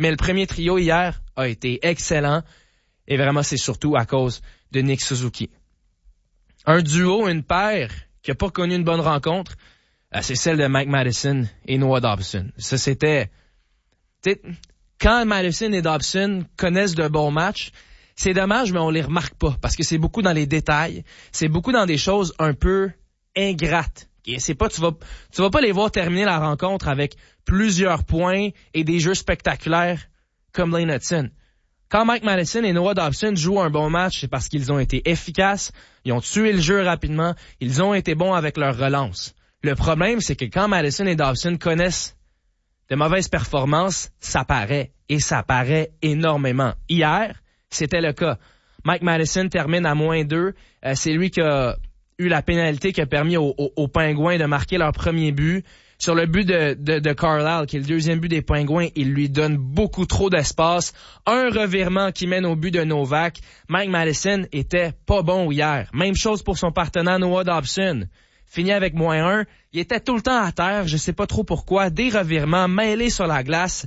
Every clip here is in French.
Mais le premier trio hier a été excellent. Et vraiment, c'est surtout à cause de Nick Suzuki. Un duo, une paire qui a pas connu une bonne rencontre, c'est celle de Mike Matheson et Noah Dobson. Ça, c'était... Quand Matheson et Dobson connaissent de bons matchs, c'est dommage, mais on les remarque pas parce que c'est beaucoup dans les détails. C'est beaucoup dans des choses un peu ingrates. Et c'est pas, tu vas pas les voir terminer la rencontre avec plusieurs points et des jeux spectaculaires comme Lane Hudson. Quand Mike Matheson et Noah Dobson jouent un bon match, c'est parce qu'ils ont été efficaces, ils ont tué le jeu rapidement, ils ont été bons avec leur relance. Le problème, c'est que quand Matheson et Dobson connaissent de mauvaises performances, ça paraît. Et ça paraît énormément. Hier, c'était le cas. Mike Matheson termine à -2. C'est lui qui a eu la pénalité qui a permis aux Pingouins de marquer leur premier but. Sur le but de Carlisle, qui est le deuxième but des Pingouins, il lui donne beaucoup trop d'espace. Un revirement qui mène au but de Novak. Mike Matheson était pas bon hier. Même chose pour son partenaire Noah Dobson. Fini avec -1. Il était tout le temps à terre, je sais pas trop pourquoi. Des revirements mêlés sur la glace.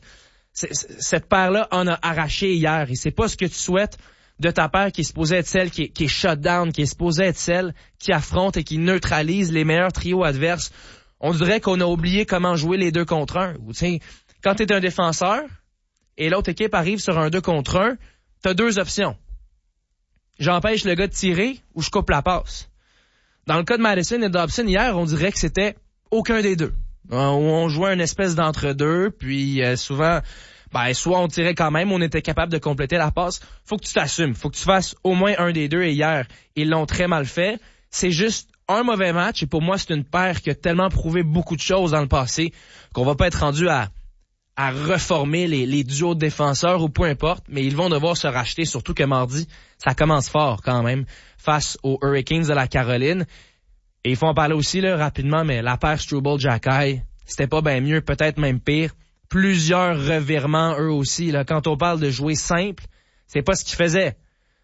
Cette paire-là en a arraché hier. Et c'est pas ce que tu souhaites de ta paire qui est supposée être celle qui est shut down, qui est supposée être celle qui affronte et qui neutralise les meilleurs trios adverses. On dirait qu'on a oublié comment jouer les 2 contre 1. Quand tu es un défenseur et l'autre équipe arrive sur un 2 contre 1, tu as 2 options. J'empêche le gars de tirer ou je coupe la passe. Dans le cas de Matheson et Dobson, hier, on dirait que c'était aucun des deux. On jouait une espèce d'entre-deux, puis souvent, soit on tirait quand même, on était capable de compléter la passe. Faut que tu t'assumes, faut que tu fasses au moins un des deux, et hier, ils l'ont très mal fait. C'est juste un mauvais match, et pour moi, c'est une paire qui a tellement prouvé beaucoup de choses dans le passé qu'on va pas être rendu à reformer les duos de défenseurs ou peu importe, mais ils vont devoir se racheter, surtout que mardi, ça commence fort quand même, face aux Hurricanes de la Caroline. Et il faut en parler aussi là rapidement, mais la paire Struble-Xhekaj, c'était pas bien mieux, peut-être même pire. Plusieurs revirements, eux aussi. Là, quand on parle de jouer simple, c'est pas ce qu'ils faisaient.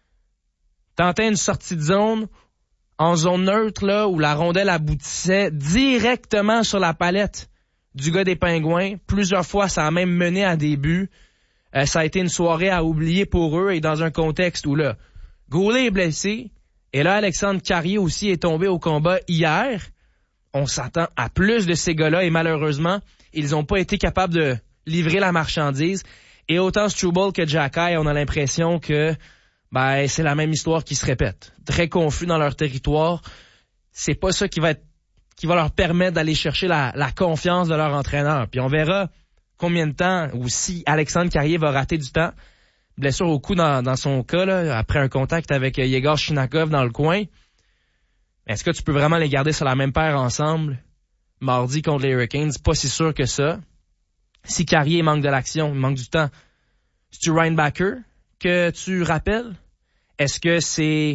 Tenter une sortie de zone, en zone neutre, là, où la rondelle aboutissait directement sur la palette du gars des Pingouins. Plusieurs fois, ça a même mené à des buts. Ça a été une soirée à oublier pour eux et dans un contexte où là, Goulet est blessé et là, Alexandre Carrier aussi est tombé au combat hier. On s'attend à plus de ces gars-là et malheureusement, ils n'ont pas été capables de livrer la marchandise. Et autant Struble que Xhekaj, on a l'impression que c'est la même histoire qui se répète. Très confus dans leur territoire. C'est pas ça qui va leur permettre d'aller chercher la confiance de leur entraîneur. Puis on verra combien de temps, ou si Alexandre Carrier va rater du temps. Blessure au cou dans son cas, là, après un contact avec Yegor Shinakov dans le coin. Est-ce que tu peux vraiment les garder sur la même paire ensemble mardi contre les Hurricanes? Pas si sûr que ça. Si Carrier manque de l'action, il manque du temps, c'est-tu Ryan Backer que tu rappelles? Est-ce que c'est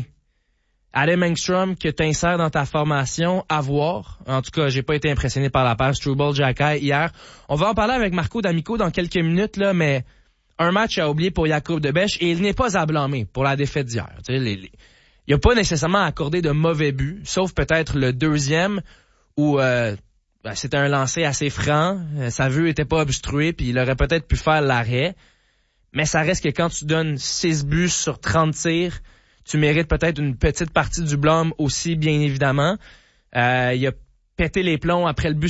Adam Engstrom que tu insères dans ta formation à voir? En tout cas, j'ai pas été impressionné par la paire Struble-Xhekaj hier. On va en parler avec Marco D'Amico dans quelques minutes, là, mais un match à oublier pour Jakub Dobeš et il n'est pas à blâmer pour la défaite d'hier. Il n'a pas nécessairement accordé de mauvais buts, sauf peut-être le deuxième où c'était un lancer assez franc, sa vue était pas obstruée puis il aurait peut-être pu faire l'arrêt. Mais ça reste que quand tu donnes 6 buts sur 30 tirs, tu mérites peut-être une petite partie du blâme aussi, bien évidemment. Il a pété les plombs après le but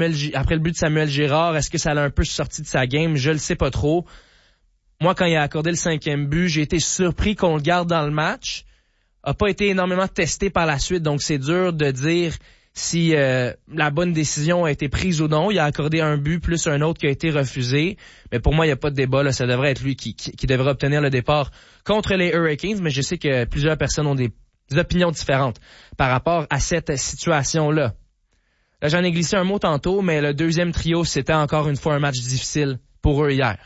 de Samuel Girard. Est-ce que ça l'a un peu sorti de sa game? Je le sais pas trop. Moi, quand il a accordé le 5e but, j'ai été surpris qu'on le garde dans le match. A pas été énormément testé par la suite, donc c'est dur de dire si la bonne décision a été prise ou non. Il a accordé un but plus un autre qui a été refusé. Mais pour moi, il n'y a pas de débat. Là, ça devrait être lui qui devrait obtenir le départ contre les Hurricanes. Mais je sais que plusieurs personnes ont des opinions différentes par rapport à cette situation-là. Là, j'en ai glissé un mot tantôt, mais le deuxième trio, c'était encore une fois un match difficile pour eux hier.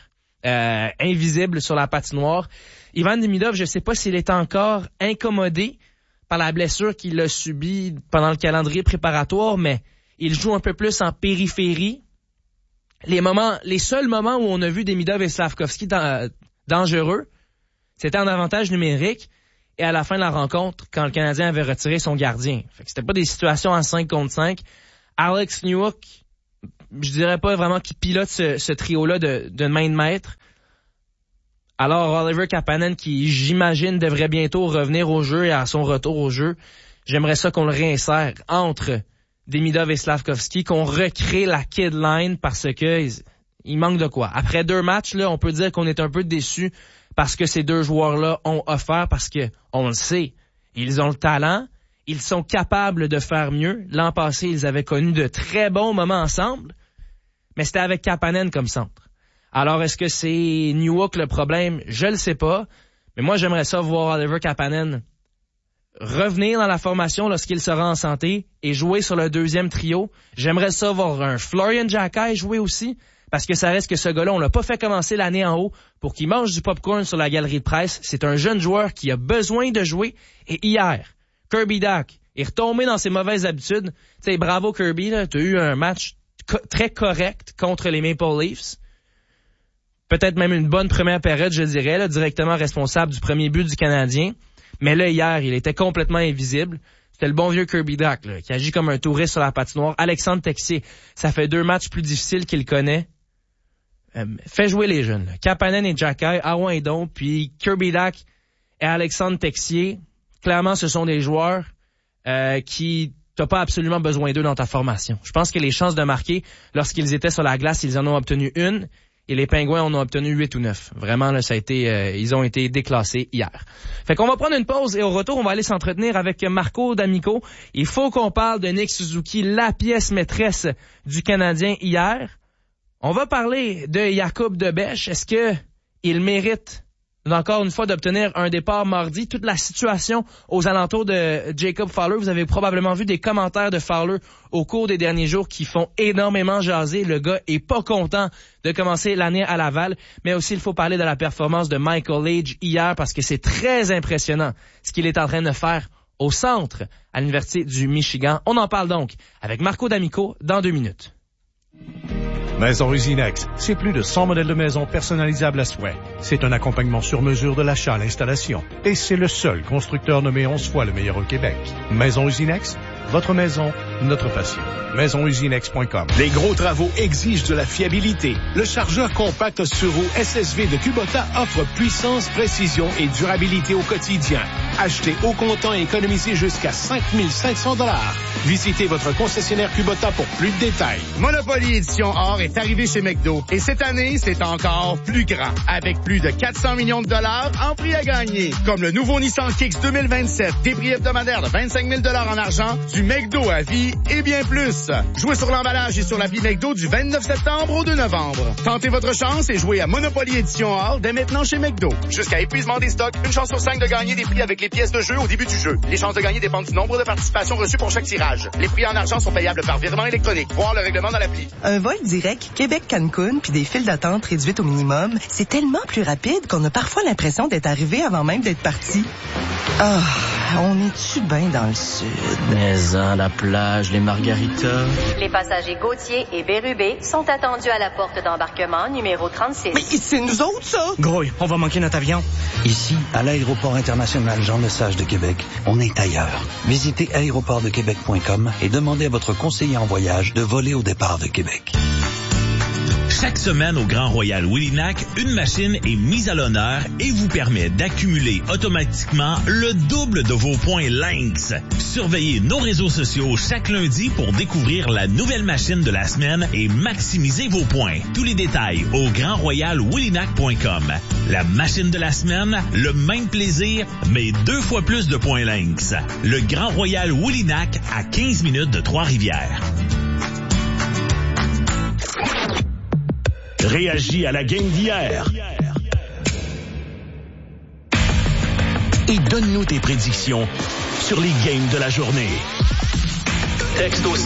Invisible sur la patinoire. Ivan Demidov, je ne sais pas s'il est encore incommodé par la blessure qu'il a subie pendant le calendrier préparatoire, mais il joue un peu plus en périphérie. Les seuls moments où on a vu Demidov et Slafkovsky dangereux, c'était en avantage numérique et à la fin de la rencontre, quand le Canadien avait retiré son gardien. Fait que c'était pas des situations en 5 contre 5. Alex Newhook, je dirais pas vraiment qu'il pilote ce trio-là de main de maître. Alors, Oliver Kapanen, qui, j'imagine, devrait bientôt revenir au jeu et à son retour au jeu, j'aimerais ça qu'on le réinsère entre Demidov et Slavkovski, qu'on recrée la kid line parce que il manque de quoi. Après 2 matchs, là, on peut dire qu'on est un peu déçus parce que ces 2 joueurs-là ont offert, parce que, on le sait, ils ont le talent, ils sont capables de faire mieux. L'an passé, ils avaient connu de très bons moments ensemble, mais c'était avec Kapanen comme centre. Alors, est-ce que c'est Newhook le problème? Je le sais pas. Mais moi, j'aimerais ça voir Oliver Kapanen revenir dans la formation lorsqu'il sera en santé et jouer sur le 2e trio. J'aimerais ça voir un Florian Jacquet jouer aussi, parce que ça reste que ce gars-là, on l'a pas fait commencer l'année en haut pour qu'il mange du popcorn sur la galerie de presse. C'est un jeune joueur qui a besoin de jouer. Et hier, Kirby Dach est retombé dans ses mauvaises habitudes. Tu sais, bravo Kirby, tu as eu un match très correct contre les Maple Leafs. Peut-être même une bonne première période, je dirais, là, directement responsable du premier but du Canadien. Mais là, hier, il était complètement invisible. C'était le bon vieux Kirby Dach, là, qui agit comme un touriste sur la patinoire. Alexandre Texier, ça fait 2 matchs plus difficiles qu'il connaît. Fait jouer les jeunes. Là. Kapanen et Jacquet, Aouin et donc, puis Kirby Dach et Alexandre Texier. Clairement, ce sont des joueurs qui t'as pas absolument besoin d'eux dans ta formation. Je pense que les chances de marquer, lorsqu'ils étaient sur la glace, ils en ont obtenu 1. Et les Pingouins en ont obtenu 8 ou 9. Vraiment, là, ça a été, ils ont été déclassés hier. Fait qu'on va prendre une pause et au retour, on va aller s'entretenir avec Marco D'Amico. Il faut qu'on parle de Nick Suzuki, la pièce maîtresse du Canadien hier. On va parler de Jakub Debèche. Est-ce que il mérite encore une fois d'obtenir un départ mardi? Toute la situation aux alentours de Jacob Fowler. Vous avez probablement vu des commentaires de Fowler au cours des derniers jours qui font énormément jaser. Le gars est pas content de commencer l'année à Laval. Mais aussi, il faut parler de la performance de Michael Age hier parce que c'est très impressionnant ce qu'il est en train de faire au centre à l'Université du Michigan. On en parle donc avec Marco D'Amico dans 2 minutes. Maison Usinex, c'est plus de 100 modèles de maisons personnalisables à souhait. C'est un accompagnement sur mesure de l'achat à l'installation. Et c'est le seul constructeur nommé 11 fois le meilleur au Québec. Maison Usinex, votre maison, notre passion. MaisonUsinex.com. Les gros travaux exigent de la fiabilité. Le chargeur compact sur roue SSV de Kubota offre puissance, précision et durabilité au quotidien. Achetez au comptant et économisez jusqu'à 5 500 $. Visitez votre concessionnaire Kubota pour plus de détails. Monopoly Édition Or est arrivé chez McDo. Et cette année, c'est encore plus grand. Avec plus de 400 millions de dollars en prix à gagner. Comme le nouveau Nissan Kicks 2027. Des prix hebdomadaires de 25 000 $ en argent. Du McDo à vie et bien plus. Jouez sur l'emballage et sur l'appli McDo du 29 septembre au 2 novembre. Tentez votre chance et jouez à Monopoly Édition Or dès maintenant chez McDo. Jusqu'à épuisement des stocks, une chance sur 5 de gagner des prix avec les pièces de jeu au début du jeu. Les chances de gagner dépendent du nombre de participations reçues pour chaque tirage. Les prix en argent sont payables par virement électronique. Voir le règlement dans l'appli. Un vol direct Québec-Cancun puis des files d'attente réduites au minimum, c'est tellement plus rapide qu'on a parfois l'impression d'être arrivé avant même d'être parti. Ah, on est-tu bien dans le sud? Mais à la plage, les margaritas. Les passagers Gauthier et Bérubé sont attendus à la porte d'embarquement numéro 36. Mais c'est nous autres, ça? Grouille, on va manquer notre avion. Ici, à l'aéroport international Jean-Lesage de Québec, on est ailleurs. Visitez aéroportdequebec.com et demandez à votre conseiller en voyage de voler au départ de Québec. Chaque semaine au Grand Royal Willinak, une machine est mise à l'honneur et vous permet d'accumuler automatiquement le double de vos points Lynx. Surveillez nos réseaux sociaux chaque lundi pour découvrir la nouvelle machine de la semaine et maximiser vos points. Tous les détails au grandroyalwillinak.com. La machine de la semaine, le même plaisir, mais 2 fois plus de points Lynx. Le Grand Royal Willinak à 15 minutes de Trois-Rivières. Réagis à la game d'hier. Et donne-nous tes prédictions sur les games de la journée. Texte au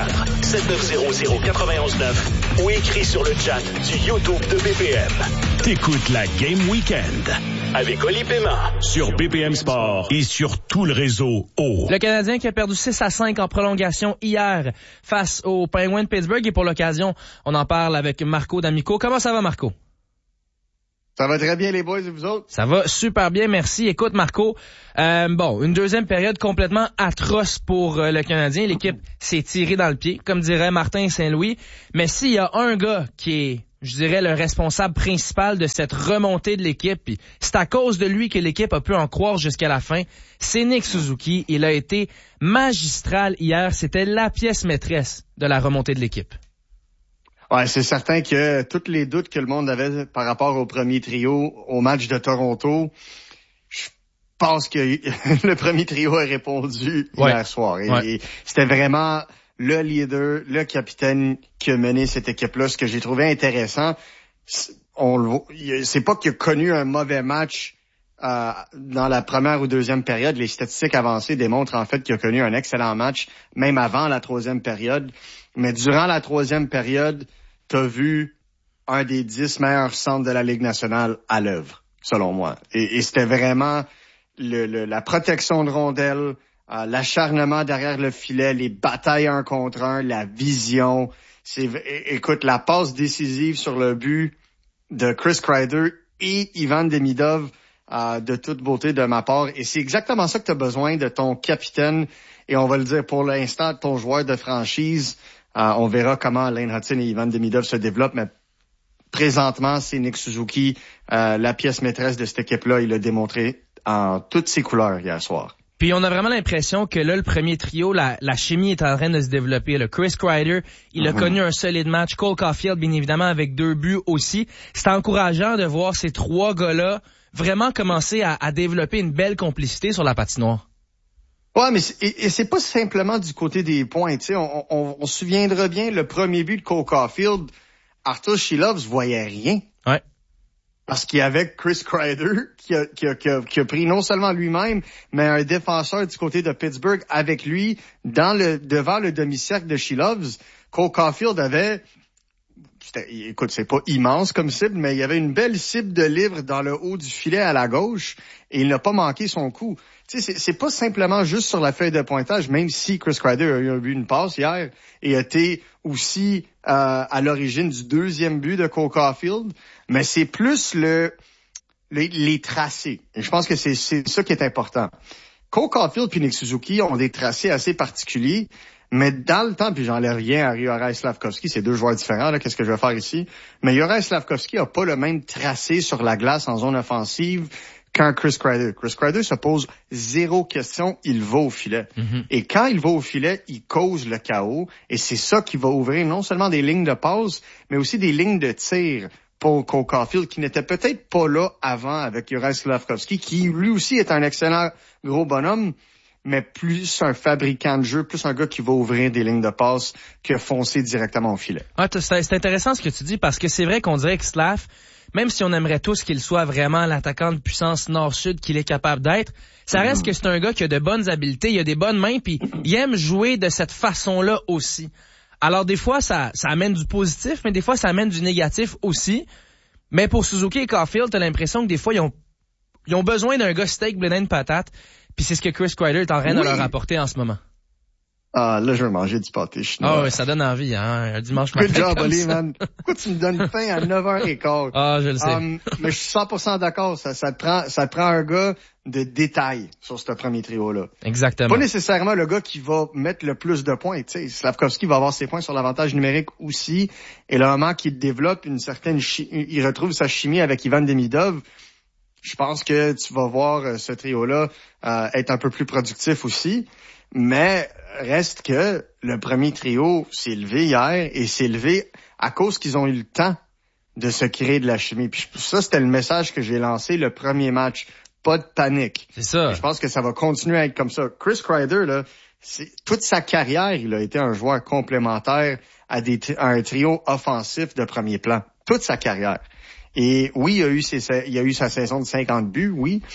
514-7900-919 ou écris sur le chat du YouTube de BPM. T'écoutes la Game Weekend Avec Oli Paiement sur BPM Sport et sur tout le réseau O. Le Canadien qui a perdu 6-5 en prolongation hier face aux Penguins de Pittsburgh. Et pour l'occasion, on en parle avec Marco D'Amico. Comment ça va, Marco? Ça va très bien, les boys, et vous autres? Ça va super bien, merci. Écoute, Marco, une deuxième période complètement atroce pour le Canadien. L'équipe s'est tirée dans le pied, comme dirait Martin Saint-Louis. Mais s'il y a un gars qui est je dirais, le responsable principal de cette remontée de l'équipe. Puis c'est à cause de lui que l'équipe a pu en croire jusqu'à la fin. C'est Nick Suzuki. Il a été magistral hier. C'était la pièce maîtresse de la remontée de l'équipe. Ouais, c'est certain que tous les doutes que le monde avait par rapport au premier trio au match de Toronto, je pense que le premier trio a répondu hier soir. Et c'était vraiment le leader, le capitaine qui a mené cette équipe-là. Ce que j'ai trouvé intéressant, c'est pas qu'il a connu un mauvais match dans la première ou deuxième période. Les statistiques avancées démontrent en fait qu'il a connu un excellent match, même avant la troisième période. Mais durant la troisième période, t'as vu un des 10 meilleurs centres de la Ligue nationale à l'œuvre, selon moi. Et c'était vraiment la protection de rondelles, l'acharnement derrière le filet, les batailles 1 contre 1, la vision. Écoute, la passe décisive sur le but de Chris Kreider et Ivan Demidov, de toute beauté de ma part. Et c'est exactement ça que tu as besoin de ton capitaine. Et on va le dire pour l'instant, ton joueur de franchise. On verra comment Lane Hutson et Ivan Demidov se développent, mais présentement, c'est Nick Suzuki, la pièce maîtresse de cette équipe-là. Il l'a démontré en toutes ses couleurs hier soir. Puis on a vraiment l'impression que là, le premier trio, la chimie est en train de se développer. Le Chris Kreider, il a connu un solide match. Cole Caulfield, bien évidemment, avec 2 buts aussi. C'est encourageant de voir ces 3 gars-là vraiment commencer à développer une belle complicité sur la patinoire. Ouais, mais c'est pas simplement du côté des points. Tu sais, on se souviendra bien, le premier but de Cole Caulfield, Arthur Shilovs voyait rien. Ouais. Parce qu'il y avait Chris Kreider qui a pris non seulement lui-même, mais un défenseur du côté de Pittsburgh avec lui devant le demi-cercle de Shilovs. Cole Caulfield écoute, c'est pas immense comme cible, mais il y avait une belle cible de livre dans le haut du filet à la gauche et il n'a pas manqué son coup. Tu sais, c'est pas simplement juste sur la feuille de pointage, même si Chris Kreider a eu une passe hier et a été aussi à l'origine du 2e but de Cole Caulfield, mais c'est plus les tracés. Et je pense que c'est ça qui est important. Cole Caulfield puis Nick Suzuki ont des tracés assez particuliers, mais dans le temps, puis j'enlève rien à Juraj Slafkovský, c'est 2 joueurs différents, là, qu'est-ce que je vais faire ici? Mais Juraj Slafkovský a pas le même tracé sur la glace en zone offensive qu'un Chris Kreider. Chris Kreider se pose 0 question, il va au filet. Mm-hmm. Et quand il va au filet, il cause le chaos. Et c'est ça qui va ouvrir non seulement des lignes de passe, mais aussi des lignes de tir pour Cole Caulfield, qui n'était peut-être pas là avant avec Juraj Slafkovský, qui lui aussi est un excellent gros bonhomme, mais plus un fabricant de jeu, plus un gars qui va ouvrir des lignes de passe que foncer directement au filet. Ah, c'est intéressant ce que tu dis, parce que c'est vrai qu'on dirait que Slav, même si on aimerait tous qu'il soit vraiment l'attaquant de puissance nord-sud qu'il est capable d'être, ça reste que c'est un gars qui a de bonnes habiletés, il a des bonnes mains, puis il aime jouer de cette façon-là aussi. Alors des fois, ça amène du positif, mais des fois, ça amène du négatif aussi. Mais pour Suzuki et Caulfield, t'as l'impression que des fois, ils ont besoin d'un gars steak, blé d'Inde, patate. Puis c'est ce que Chris Kreider est en train de leur apporter en ce moment. Ah, là, je vais manger du pâté chinois. Ah oui, ça donne envie, hein, un dimanche matin. Good job, Oli, man. Pourquoi tu me donnes faim à 9h15? Ah, je le sais. Mais je suis 100% d'accord. Ça te prend un gars de détail sur ce premier trio-là. Exactement. Pas nécessairement le gars qui va mettre le plus de points. Tu sais, Slafkovský va avoir ses points sur l'avantage numérique aussi. Et le moment qu'il développe une certaine il retrouve sa chimie avec Ivan Demidov, je pense que tu vas voir ce trio-là être un peu plus productif aussi. Mais reste que le premier trio s'est élevé hier et s'est élevé à cause qu'ils ont eu le temps de se créer de la chimie. Puis ça, c'était le message que j'ai lancé le premier match. Pas de panique. C'est ça. Et je pense que ça va continuer à être comme ça. Chris Kreider, là, toute sa carrière, il a été un joueur complémentaire à un trio offensif de premier plan. Toute sa carrière. Et oui, il a eu sa saison de 50 buts, oui.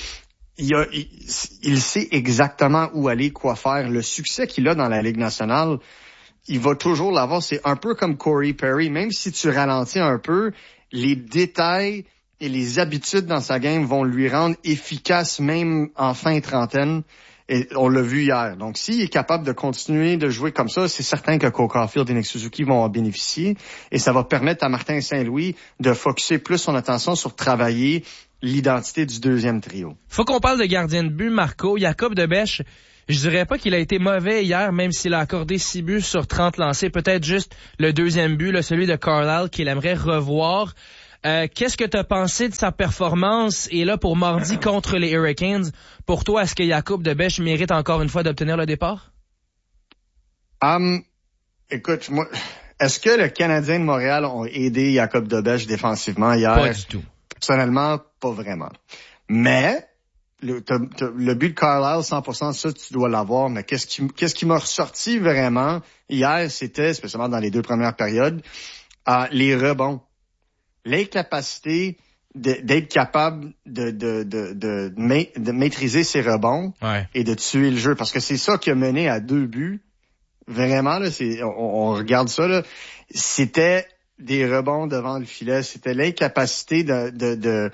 Il sait exactement où aller, quoi faire. Le succès qu'il a dans la Ligue nationale, il va toujours l'avoir. C'est un peu comme Corey Perry. Même si tu ralentis un peu, les détails et les habitudes dans sa game vont lui rendre efficace même en fin trentaine. Et on l'a vu hier. Donc, s'il est capable de continuer de jouer comme ça, c'est certain que Cole Caulfield et Nick Suzuki vont en bénéficier. Et ça va permettre à Martin Saint-Louis de focusser plus son attention sur travailler l'identité du deuxième trio. Faut qu'on parle de gardien de but, Marco. Jacob Debèche, je dirais pas qu'il a été mauvais hier, même s'il a accordé 6 buts sur 30 lancés. Peut-être juste le deuxième but, là, celui de Carlisle, qu'il aimerait revoir. Qu'est-ce que tu as pensé de sa performance? Et là, pour mardi contre les Hurricanes, pour toi, est-ce que Jacob Debèche mérite encore une fois d'obtenir le départ? Écoute, moi, est-ce que le Canadien de Montréal ont aidé Jacob Debèche défensivement hier? Pas du tout. Personnellement, pas vraiment. Mais le but de Carlisle, 100%, ça, tu dois l'avoir. Mais qu'est-ce qui m'a ressorti vraiment hier, c'était, spécialement dans les 2 premières périodes, les rebonds. L'incapacité d'être capable de maîtriser ses rebonds et de tuer le jeu. Parce que c'est ça qui a mené à 2 buts. Vraiment, là, on regarde ça, là. C'était des rebonds devant le filet. C'était l'incapacité de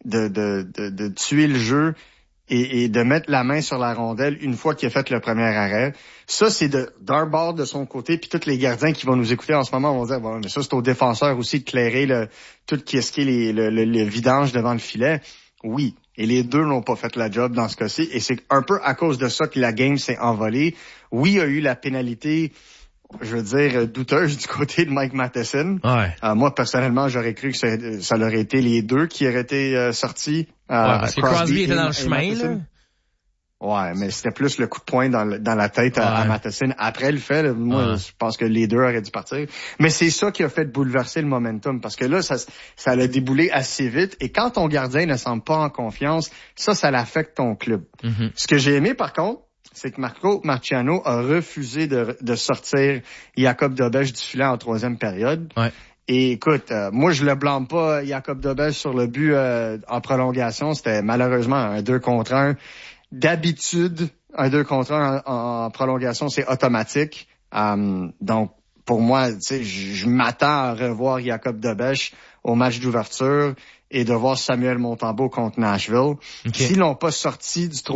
tuer le jeu et de mettre la main sur la rondelle une fois qu'il a fait le premier arrêt. Ça, c'est d'un bord de son côté, puis tous les gardiens qui vont nous écouter en ce moment vont dire, bon, mais ça, c'est aux défenseurs aussi de clairer tout ce qui est le vidange devant le filet. Oui. Et les deux n'ont pas fait la job dans ce cas-ci. Et c'est un peu à cause de ça que la game s'est envolée. Oui, il y a eu la pénalité, je veux dire, douteuse du côté de Mike Matheson. Moi, personnellement, j'aurais cru que ça aurait été les deux qui auraient été sortis. Parce que Crosby était dans le chemin, là. Ouais, mais c'était plus le coup de poing dans la tête à Matheson. Après le fait, là, moi, je pense que les deux auraient dû partir. Mais c'est ça qui a fait bouleverser le momentum, parce que là, ça l'a déboulé assez vite. Et quand ton gardien ne semble pas en confiance, ça l'affecte ton club. Mm-hmm. Ce que j'ai aimé, par contre, c'est que Marco Marciano a refusé de sortir Jacob Debèche du filet en 3e période. Ouais. Et écoute, moi, je le blâme pas, Jacob Debèche, sur le but en prolongation. C'était malheureusement un 2 contre 1. D'habitude, un 2 contre 1 en prolongation, c'est automatique. Donc, pour moi, tu sais, je m'attends à revoir Jacob Debèche au match d'ouverture et de voir Samuel Montembeault contre Nashville. Okay. S'ils l'ont pas sorti du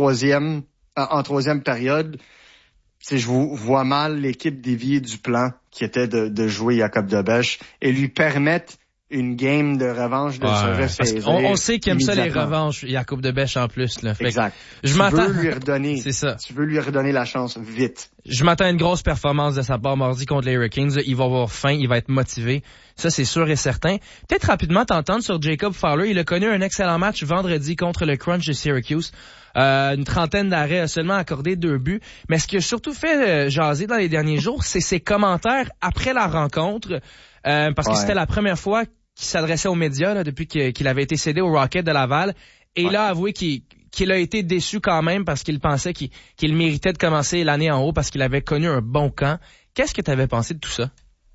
en 3e période, je vois mal l'équipe dévier du plan qui était de jouer Jacob Debèche et lui permettre une game de revanche de se ressaisir. On sait qu'il aime ça les revanches, Jacob Debèche en plus. Là. Exact. Tu veux lui redonner. C'est ça. Tu veux lui redonner la chance vite. Je m'attends à une grosse performance de sa part mardi contre les Hurricanes. Il va avoir faim, il va être motivé. Ça, c'est sûr et certain. Peut-être rapidement t'entendre sur Jacob Fowler. Il a connu un excellent match vendredi contre le Crunch de Syracuse. Une 30aine d'arrêts, a seulement accordé 2 buts. Mais ce qui a surtout fait jaser dans les derniers jours, c'est ses commentaires après la rencontre. Parce que c'était la première fois qu'il s'adressait aux médias là, depuis qu'il avait été cédé au Rocket de Laval. Et il a avoué qu'il a été déçu quand même parce qu'il pensait qu'il méritait de commencer l'année en haut parce qu'il avait connu un bon camp. Qu'est-ce que tu avais pensé de tout ça?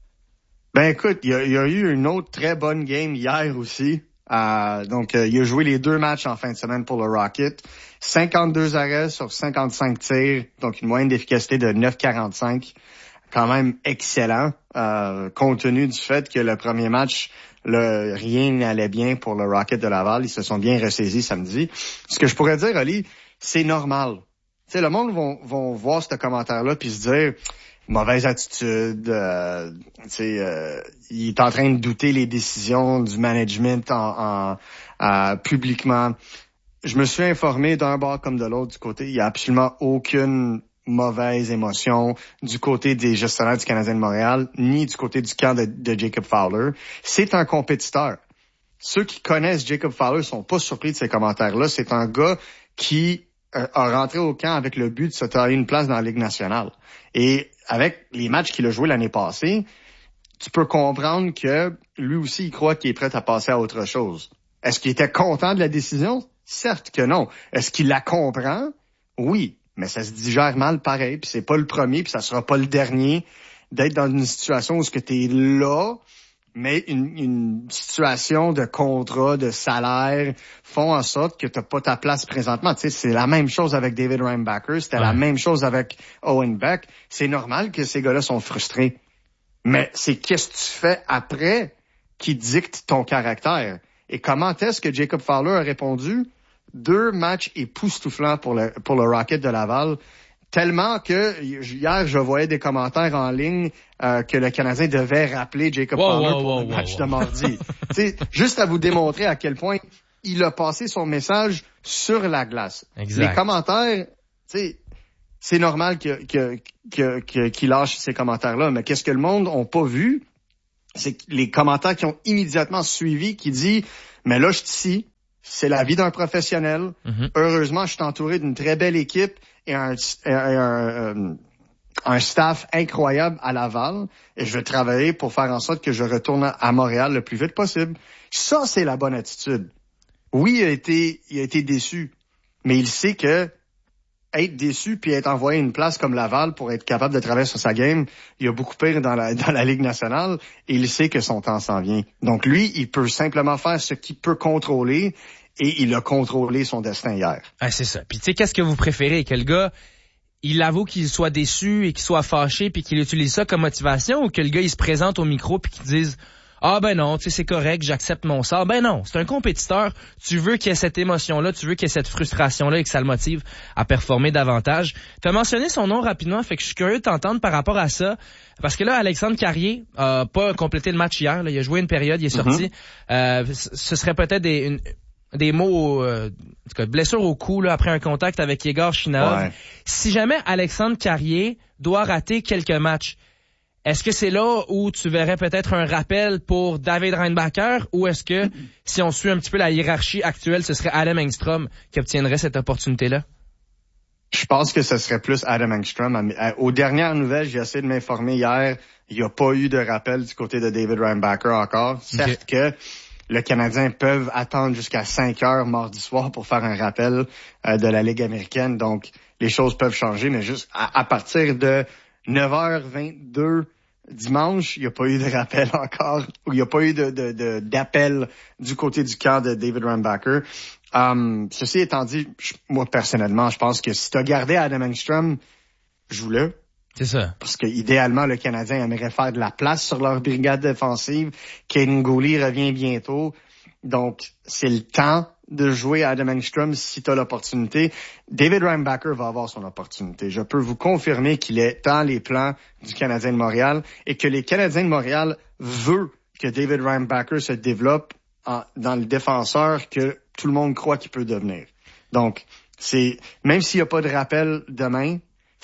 Ben écoute, il y a eu une autre très bonne game hier aussi. Donc, il a joué les 2 matchs en fin de semaine pour le Rocket. 52 arrêts sur 55 tirs, donc une moyenne d'efficacité de 9,45. Quand même excellent, compte tenu du fait que le premier match, rien n'allait bien pour le Rocket de Laval. Ils se sont bien ressaisis samedi. Ce que je pourrais dire, Oli, c'est normal. Tu sais, le monde vont voir ce commentaire-là puis se dire mauvaise attitude. Il est en train de douter les décisions du management publiquement. Je me suis informé d'un bord comme de l'autre du côté. Il y a absolument aucune mauvaise émotion du côté des gestionnaires du Canadien de Montréal, ni du côté du camp de Jacob Fowler. C'est un compétiteur. Ceux qui connaissent Jacob Fowler sont pas surpris de ces commentaires-là. C'est un gars qui a rentré au camp avec le but de se tailler une place dans la Ligue nationale. Et avec les matchs qu'il a joués l'année passée, tu peux comprendre que lui aussi, il croit qu'il est prêt à passer à autre chose. Est-ce qu'il était content de la décision? Certes que non. Est-ce qu'il la comprend? Oui. Mais ça se digère mal pareil, puis c'est pas le premier, puis ça sera pas le dernier d'être dans une situation où ce que t'es là, mais une situation de contrat, de salaire font en sorte que t'as pas ta place présentement. Tu sais, c'est la même chose avec David Reinbacher, c'était la même chose avec Owen Beck. C'est normal que ces gars-là sont frustrés. Mais c'est qu'est-ce que tu fais après qui dicte ton caractère. Et comment est-ce que Jacob Fowler a répondu? 2 matchs époustouflants pour le Rocket de Laval. Tellement que hier, je voyais des commentaires en ligne que le Canadien devait rappeler Jacob Fowler pour le match de mardi. Juste à vous démontrer à quel point il a passé son message sur la glace. Exact. Les commentaires, tu sais, c'est normal qu'il lâche ces commentaires-là, mais qu'est-ce que le monde n'a pas vu? C'est que les commentaires qui ont immédiatement suivi, qui dit, mais là, je suis ici, c'est la vie d'un professionnel. Mm-hmm. Heureusement, je suis entouré d'une très belle équipe et un staff incroyable à Laval, et je vais travailler pour faire en sorte que je retourne à Montréal le plus vite possible. Ça, c'est la bonne attitude. Oui, il a été déçu, mais il sait que être déçu puis être envoyé à une place comme Laval pour être capable de travailler sur sa game, il y a beaucoup pire dans la Ligue nationale, et il sait que son temps s'en vient. Donc lui, il peut simplement faire ce qu'il peut contrôler, et il a contrôlé son destin hier. Ah, c'est ça. Puis tu sais, qu'est-ce que vous préférez? Que le gars, il avoue qu'il soit déçu et qu'il soit fâché puis qu'il utilise ça comme motivation, ou que le gars, il se présente au micro puis qu'il dise « Ah ben non, tu sais, c'est correct, j'accepte mon sort. » Ben non, c'est un compétiteur. Tu veux qu'il y ait cette émotion-là, tu veux qu'il y ait cette frustration-là et que ça le motive à performer davantage. Tu as mentionné son nom rapidement, fait que je suis curieux de t'entendre par rapport à ça. Parce que là, Alexandre Carrier a pas complété le match hier. Là. Il a joué une période, il est sorti. Ce serait peut-être des mots, en tout cas, blessure au cou là, après un contact avec Yegor Shinov. Ouais. Si jamais Alexandre Carrier doit rater quelques matchs, est-ce que c'est là où tu verrais peut-être un rappel pour David Reinbacher, ou est-ce que, si on suit un petit peu la hiérarchie actuelle, ce serait Adam Engstrom qui obtiendrait cette opportunité-là? Je pense que ce serait plus Adam Engstrom. Aux dernières nouvelles, j'ai essayé de m'informer hier, il n'y a pas eu de rappel du côté de David Reinbacher encore. Certes que le Canadien peut attendre jusqu'à 5 heures mardi soir pour faire un rappel de la Ligue américaine. Donc, les choses peuvent changer, mais juste à partir de 9h22 dimanche, il n'y a pas eu de rappel encore, ou il n'y a pas eu d'appel du côté du camp de David Reinbacher. Ceci étant dit, moi, personnellement, je pense que si tu as gardé Adam Engstrom, joue-le. C'est ça. Parce que idéalement, le Canadien aimerait faire de la place sur leur brigade défensive. Kaden Guhle revient bientôt. Donc, c'est le temps de jouer Adam Engstrom si tu as l'opportunité. David Reinbacher va avoir son opportunité. Je peux vous confirmer qu'il est dans les plans du Canadien de Montréal et que les Canadiens de Montréal veulent que David Reinbacher se développe dans le défenseur que tout le monde croit qu'il peut devenir. Donc, même s'il n'y a pas de rappel demain,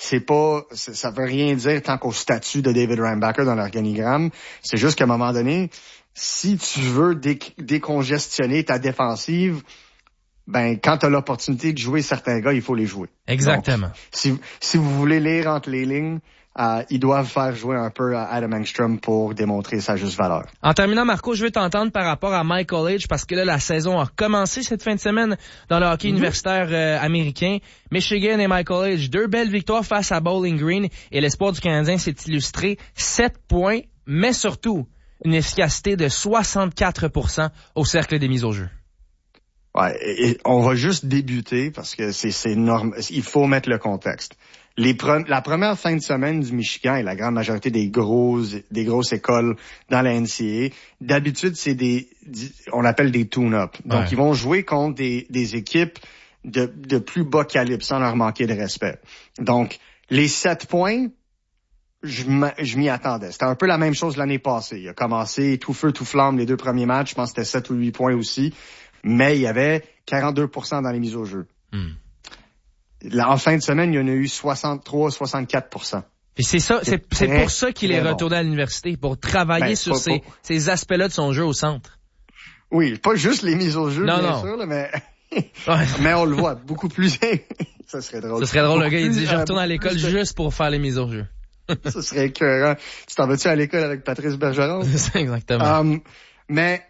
ça veut rien dire tant qu'au statut de David Reinbacher dans l'organigramme. C'est juste qu'à un moment donné, si tu veux décongestionner ta défensive, ben, quand tu as l'opportunité de jouer certains gars, il faut les jouer. Exactement. Donc, si vous voulez lire entre les lignes, ils doivent faire jouer un peu Adam Engstrom pour démontrer sa juste valeur. En terminant, Marco, je veux t'entendre par rapport à Mike Hollage, parce que là, la saison a commencé cette fin de semaine dans le hockey universitaire américain. Michigan et Mike Hollage, 2 belles victoires face à Bowling Green, et l'espoir du Canadien s'est illustré. 7 points, mais surtout une efficacité de 64% au cercle des mises au jeu. Ouais, et on va juste débuter parce que c'est normal. Il faut mettre le contexte. La première fin de semaine du Michigan et la grande majorité des grosses écoles dans la NCAA, d'habitude, c'est on appelle des tune-up. Donc, ils vont jouer contre des équipes de plus bas calibre sans leur manquer de respect. Donc, les 7 points, je m'y attendais. C'était un peu la même chose l'année passée. Il a commencé tout feu, tout flamme les 2 premiers matchs. Je pense que c'était 7 ou 8 points aussi. Mais il y avait 42% dans les mises au jeu. En fin de semaine, il y en a eu 63-64%. Et c'est ça, c'est pour ça qu'il est retourné à l'université, pour travailler sur ces aspects-là de son jeu au centre. Oui, pas juste les mises au jeu, bien sûr, là, mais mais on le voit beaucoup plus. Ça serait drôle. Ça serait drôle, le gars, il dit, je retourne à l'école juste pour faire les mises au jeu. Ça serait écœurant. Tu t'en vas-tu à l'école avec Patrice Bergeron? C'est exactement. Mais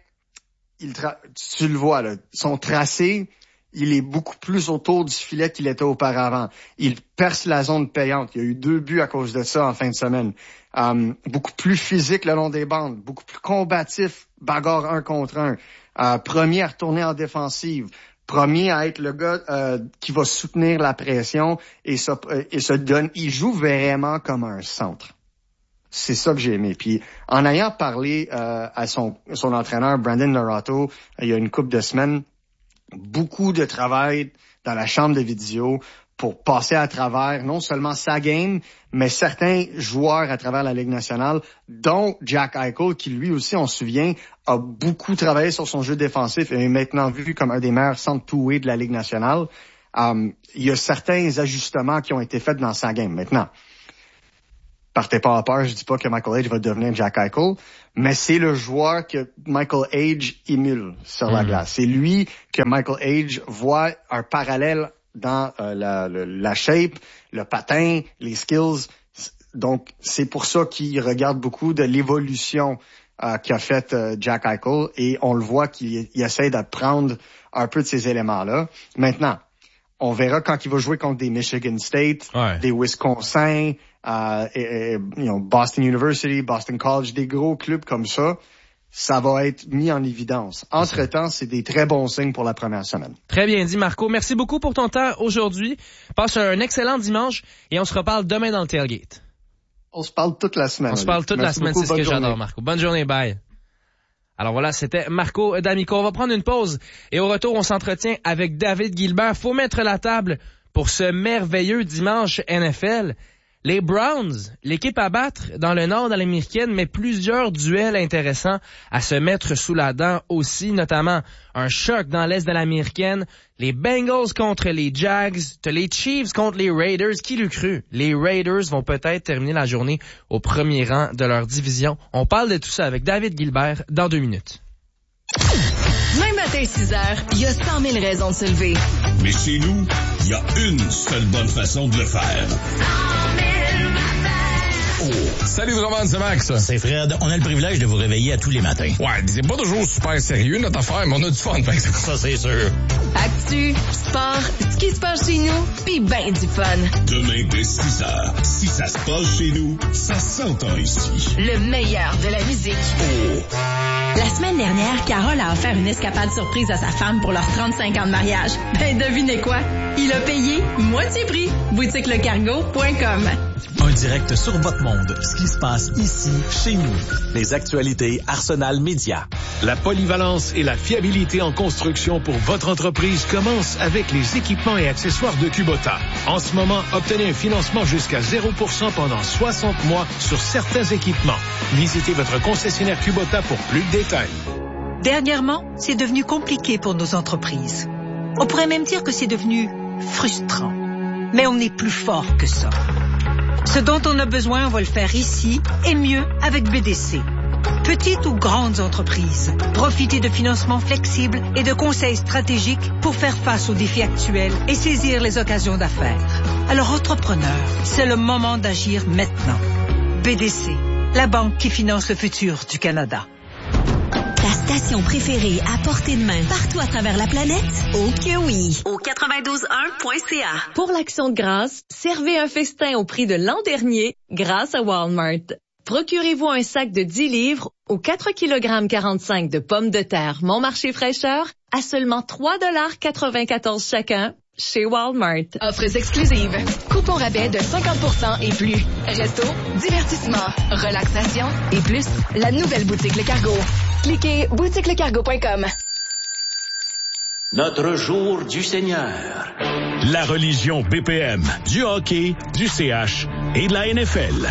tu le vois, là, son tracé, il est beaucoup plus autour du filet qu'il était auparavant. Il perce la zone payante. Il y a eu 2 buts à cause de ça en fin de semaine. Beaucoup plus physique le long des bandes, beaucoup plus combatif, bagarre 1 contre 1. Premier à retourner en défensive. Premier à être le gars qui va soutenir la pression et se donne. Il joue vraiment comme un centre. C'est ça que j'ai aimé. Puis en ayant parlé à son entraîneur Brandon Larato il y a une couple de semaines, beaucoup de travail dans la chambre de vidéo pour passer à travers non seulement sa game, mais certains joueurs à travers la Ligue nationale, dont Jack Eichel, qui lui aussi, on se souvient, a beaucoup travaillé sur son jeu défensif et est maintenant vu comme un des meilleurs centres two-way de la Ligue nationale. Il y a certains ajustements qui ont été faits dans sa game. Maintenant, partez pas à peur, je dis pas que Michael Age va devenir Jack Eichel, mais c'est le joueur que Michael Age émule sur la glace. C'est lui que Michael Age voit un parallèle dans la shape, le patin, les skills. Donc, c'est pour ça qu'il regarde beaucoup de l'évolution qu'a fait Jack Eichel et on le voit qu'il essaie d'apprendre un peu de ces éléments-là. Maintenant, on verra quand il va jouer contre des Michigan State, des Wisconsin, Boston University, Boston College, des gros clubs comme ça. Ça va être mis en évidence. Entre-temps, c'est des très bons signes pour la première semaine. Très bien dit, Marco. Merci beaucoup pour ton temps aujourd'hui. Passe un excellent dimanche et on se reparle demain dans le tailgate. On se parle toute la semaine. On se parle toute la semaine, c'est ce que j'adore, Marco. Bonne journée, bye. Alors voilà, c'était Marco D'Amico. On va prendre une pause et au retour, on s'entretient avec David Gilbert. Faut mettre la table pour ce merveilleux dimanche NFL. Les Browns, l'équipe à battre dans le nord de l'américaine, mais plusieurs duels intéressants à se mettre sous la dent aussi, notamment un choc dans l'est de l'américaine, les Bengals contre les Jags, les Chiefs contre les Raiders, qui l'eût cru? Les Raiders vont peut-être terminer la journée au premier rang de leur division. On parle de tout ça avec David Gilbert dans 2 minutes. Même matin 6h, il y a 100 000 raisons de se lever. Mais chez nous, il y a une seule bonne façon de le faire. Salut Drummond, c'est Max. C'est Fred. On a le privilège de vous réveiller à tous les matins. Ouais, c'est pas toujours super sérieux notre affaire, mais on a du fun, par exemple. Ça, c'est sûr. Actu, sport, ce qui se passe chez nous, pis ben du fun. Demain dès 6h, si ça se passe chez nous, ça s'entend ici. Le meilleur de la musique. La semaine dernière, Carole a offert une escapade surprise à sa femme pour leurs 35 ans de mariage. Ben, devinez quoi? Il a payé moitié prix. boutiquelecargo.com. Un direct sur votre monde. Ce qui se passe ici, chez nous. Les actualités Arsenal Média. La polyvalence et la fiabilité en construction pour votre entreprise commencent avec les équipements et accessoires de Kubota. En ce moment, obtenez un financement jusqu'à 0% pendant 60 mois sur certains équipements. Visitez votre concessionnaire Kubota pour plus de détails. Dernièrement, c'est devenu compliqué pour nos entreprises. On pourrait même dire que c'est devenu frustrant. Mais on est plus fort que ça. Ce dont on a besoin, on va le faire ici et mieux avec BDC. Petites ou grandes entreprises, profitez de financements flexibles et de conseils stratégiques pour faire face aux défis actuels et saisir les occasions d'affaires. Alors, entrepreneurs, c'est le moment d'agir maintenant. BDC, la banque qui finance le futur du Canada. Ta station préférée à portée de main partout à travers la planète? Oh que oui! Au 92.1.ca. Pour l'Action de grâce, servez un festin au prix de l'an dernier grâce à Walmart. Procurez-vous un sac de 10 livres aux 4,45 kg de pommes de terre Montmarché fraîcheur à seulement 3,94 $ chacun chez Walmart. Offres exclusives. Coupons rabais de 50% et plus. Resto, divertissement, relaxation et plus. La nouvelle boutique Le Cargo. Cliquez boutiquelecargo.com. Notre jour du Seigneur. La religion BPM, du hockey, du CH et de la NFL.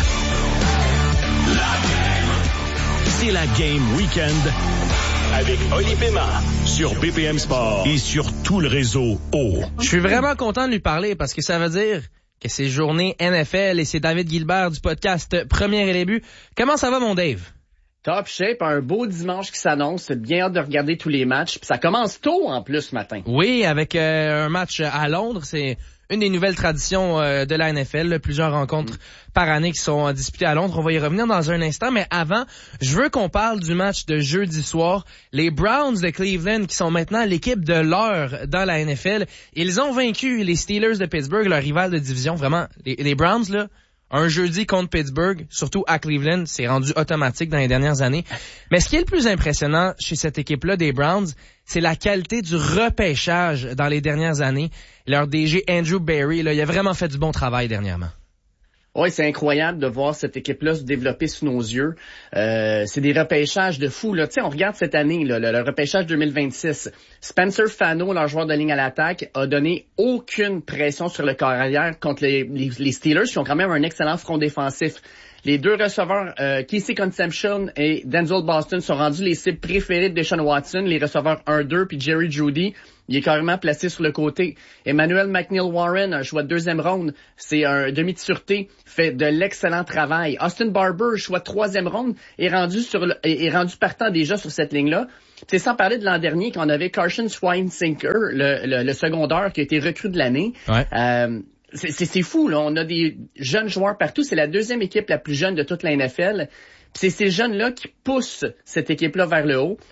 C'est la Game Weekend avec Oli Pema sur BPM Sport et sur tout le réseau O. Je suis vraiment content de lui parler parce que ça veut dire que c'est journée NFL et c'est David Gilbert du podcast Premier et Début. Comment ça va, mon Dave? Top shape, un beau dimanche qui s'annonce. C'est bien hâte de regarder tous les matchs. Puis ça commence tôt en plus ce matin. Oui, avec un match à Londres. C'est une des nouvelles traditions de la NFL. Plusieurs rencontres par année qui sont disputées à Londres. On va y revenir dans un instant. Mais avant, je veux qu'on parle du match de jeudi soir. Les Browns de Cleveland qui sont maintenant l'équipe de l'heure dans la NFL. Ils ont vaincu les Steelers de Pittsburgh, leur rival de division. Vraiment, les Browns, là, un jeudi contre Pittsburgh, surtout à Cleveland, c'est rendu automatique dans les dernières années. Mais ce qui est le plus impressionnant chez cette équipe-là des Browns, c'est la qualité du repêchage dans les dernières années. Leur DG Andrew Berry, là, il a vraiment fait du bon travail dernièrement. Oui, c'est incroyable de voir cette équipe-là se développer sous nos yeux. C'est des repêchages de fous. Tu sais, on regarde cette année, là, le repêchage 2026. Spencer Fano, leur joueur de ligne à l'attaque, a donné aucune pression sur le corps arrière contre les Steelers, qui ont quand même un excellent front défensif. Les deux receveurs, Casey Concepcion et Denzel Boston, sont rendus les cibles préférées de Deshaun Watson, les receveurs 1-2, puis Jerry Jeudy, il est carrément placé sur le côté. Emmanuel McNeil-Warren, un choix de 2e ronde, c'est un demi de sûreté, fait de l'excellent travail. Austin Barber, choix de 3e ronde, est rendu partant déjà sur cette ligne-là. C'est sans parler de l'an dernier, quand on avait Carson Schweinsinker, le secondeur, qui a été recrue de l'année. Ouais. C'est fou, là. On a des jeunes joueurs partout. C'est la 2e équipe la plus jeune de toute la NFL. Puis c'est ces jeunes-là qui poussent cette équipe-là vers le haut.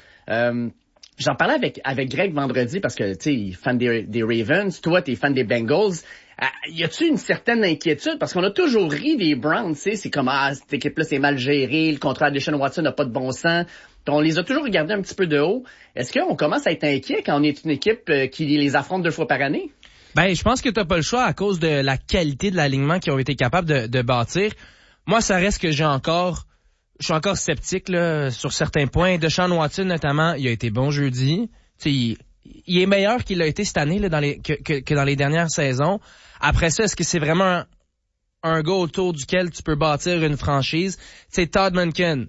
J'en parlais avec Greg vendredi parce que, tu sais, il est fan des Ravens. Toi, t'es fan des Bengals. Y a-tu une certaine inquiétude? Parce qu'on a toujours ri des Browns, tu sais. C'est comme, cette équipe-là, c'est mal géré. Le contrat de Deshaun Watson n'a pas de bon sens. On les a toujours regardés un petit peu de haut. Est-ce qu'on commence à être inquiet quand on est une équipe qui les affronte 2 fois par année? Ben, je pense que t'as pas le choix à cause de la qualité de l'alignement qu'ils ont été capables de bâtir. Moi, ça reste que je suis encore sceptique là sur certains points. Deshaun Watson, notamment, il a été bon jeudi. Il est meilleur qu'il a été cette année là, que dans les dernières saisons. Après ça, est-ce que c'est vraiment un gars autour duquel tu peux bâtir une franchise? Tu sais, Todd Monken,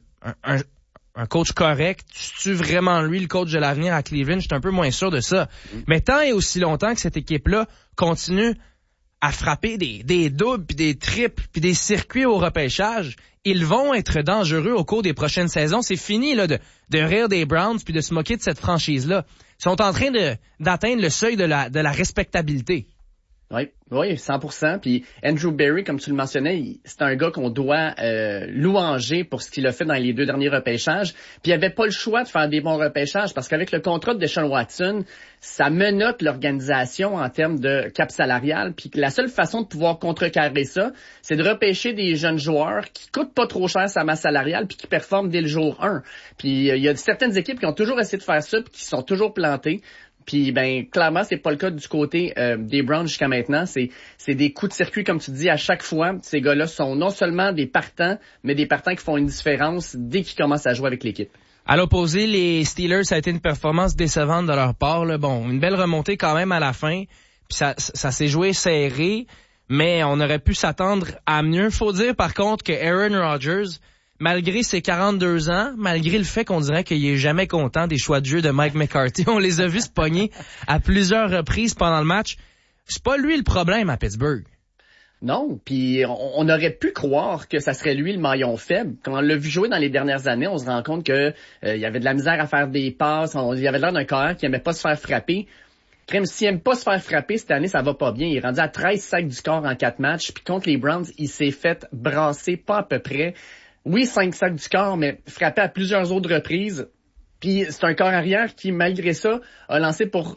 un coach correct, tu vraiment lui le coach de l'avenir à Cleveland? Je suis un peu moins sûr de ça. Mais tant et aussi longtemps que cette équipe-là continue à frapper des doubles, puis des triples, puis des circuits au repêchage, ils vont être dangereux au cours des prochaines saisons. C'est fini là de rire des Browns puis de se moquer de cette franchise-là. Ils sont en train d'atteindre le seuil de la respectabilité. Oui, 100%. Puis Andrew Berry, comme tu le mentionnais, c'est un gars qu'on doit louanger pour ce qu'il a fait dans les 2 derniers repêchages. Puis il avait pas le choix de faire des bons repêchages parce qu'avec le contrat de Deshaun Watson, ça menotte l'organisation en termes de cap salarial. Puis la seule façon de pouvoir contrecarrer ça, c'est de repêcher des jeunes joueurs qui coûtent pas trop cher sa masse salariale puis qui performent dès le jour 1. Puis il y a certaines équipes qui ont toujours essayé de faire ça puis qui sont toujours plantées. Puis ben clairement c'est pas le cas du côté des Browns jusqu'à maintenant. C'est des coups de circuit comme tu dis à chaque fois. Ces gars-là sont non seulement des partants, mais des partants qui font une différence dès qu'ils commencent à jouer avec l'équipe. À l'opposé, les Steelers, ça a été une performance décevante de leur part. Là. Bon, une belle remontée quand même à la fin. Puis ça s'est joué serré, mais on aurait pu s'attendre à mieux. Faut dire par contre que Aaron Rodgers, malgré ses 42 ans, malgré le fait qu'on dirait qu'il est jamais content des choix de jeu de Mike McCarthy, on les a vus se pogner à plusieurs reprises pendant le match. C'est pas lui le problème à Pittsburgh. Non, puis on aurait pu croire que ça serait lui le maillon faible. Quand on l'a vu jouer dans les dernières années, on se rend compte que il y avait de la misère à faire des passes, il y avait l'air d'un carrière qui aimait pas se faire frapper. Crème, s'il aime pas se faire frapper cette année, ça va pas bien. Il est rendu à 13 sacs du corps en 4 matchs, puis contre les Browns, il s'est fait brasser pas à peu près. Oui, 5 sacs du corps, mais frappé à plusieurs autres reprises. Puis c'est un corps arrière qui, malgré ça, a lancé pour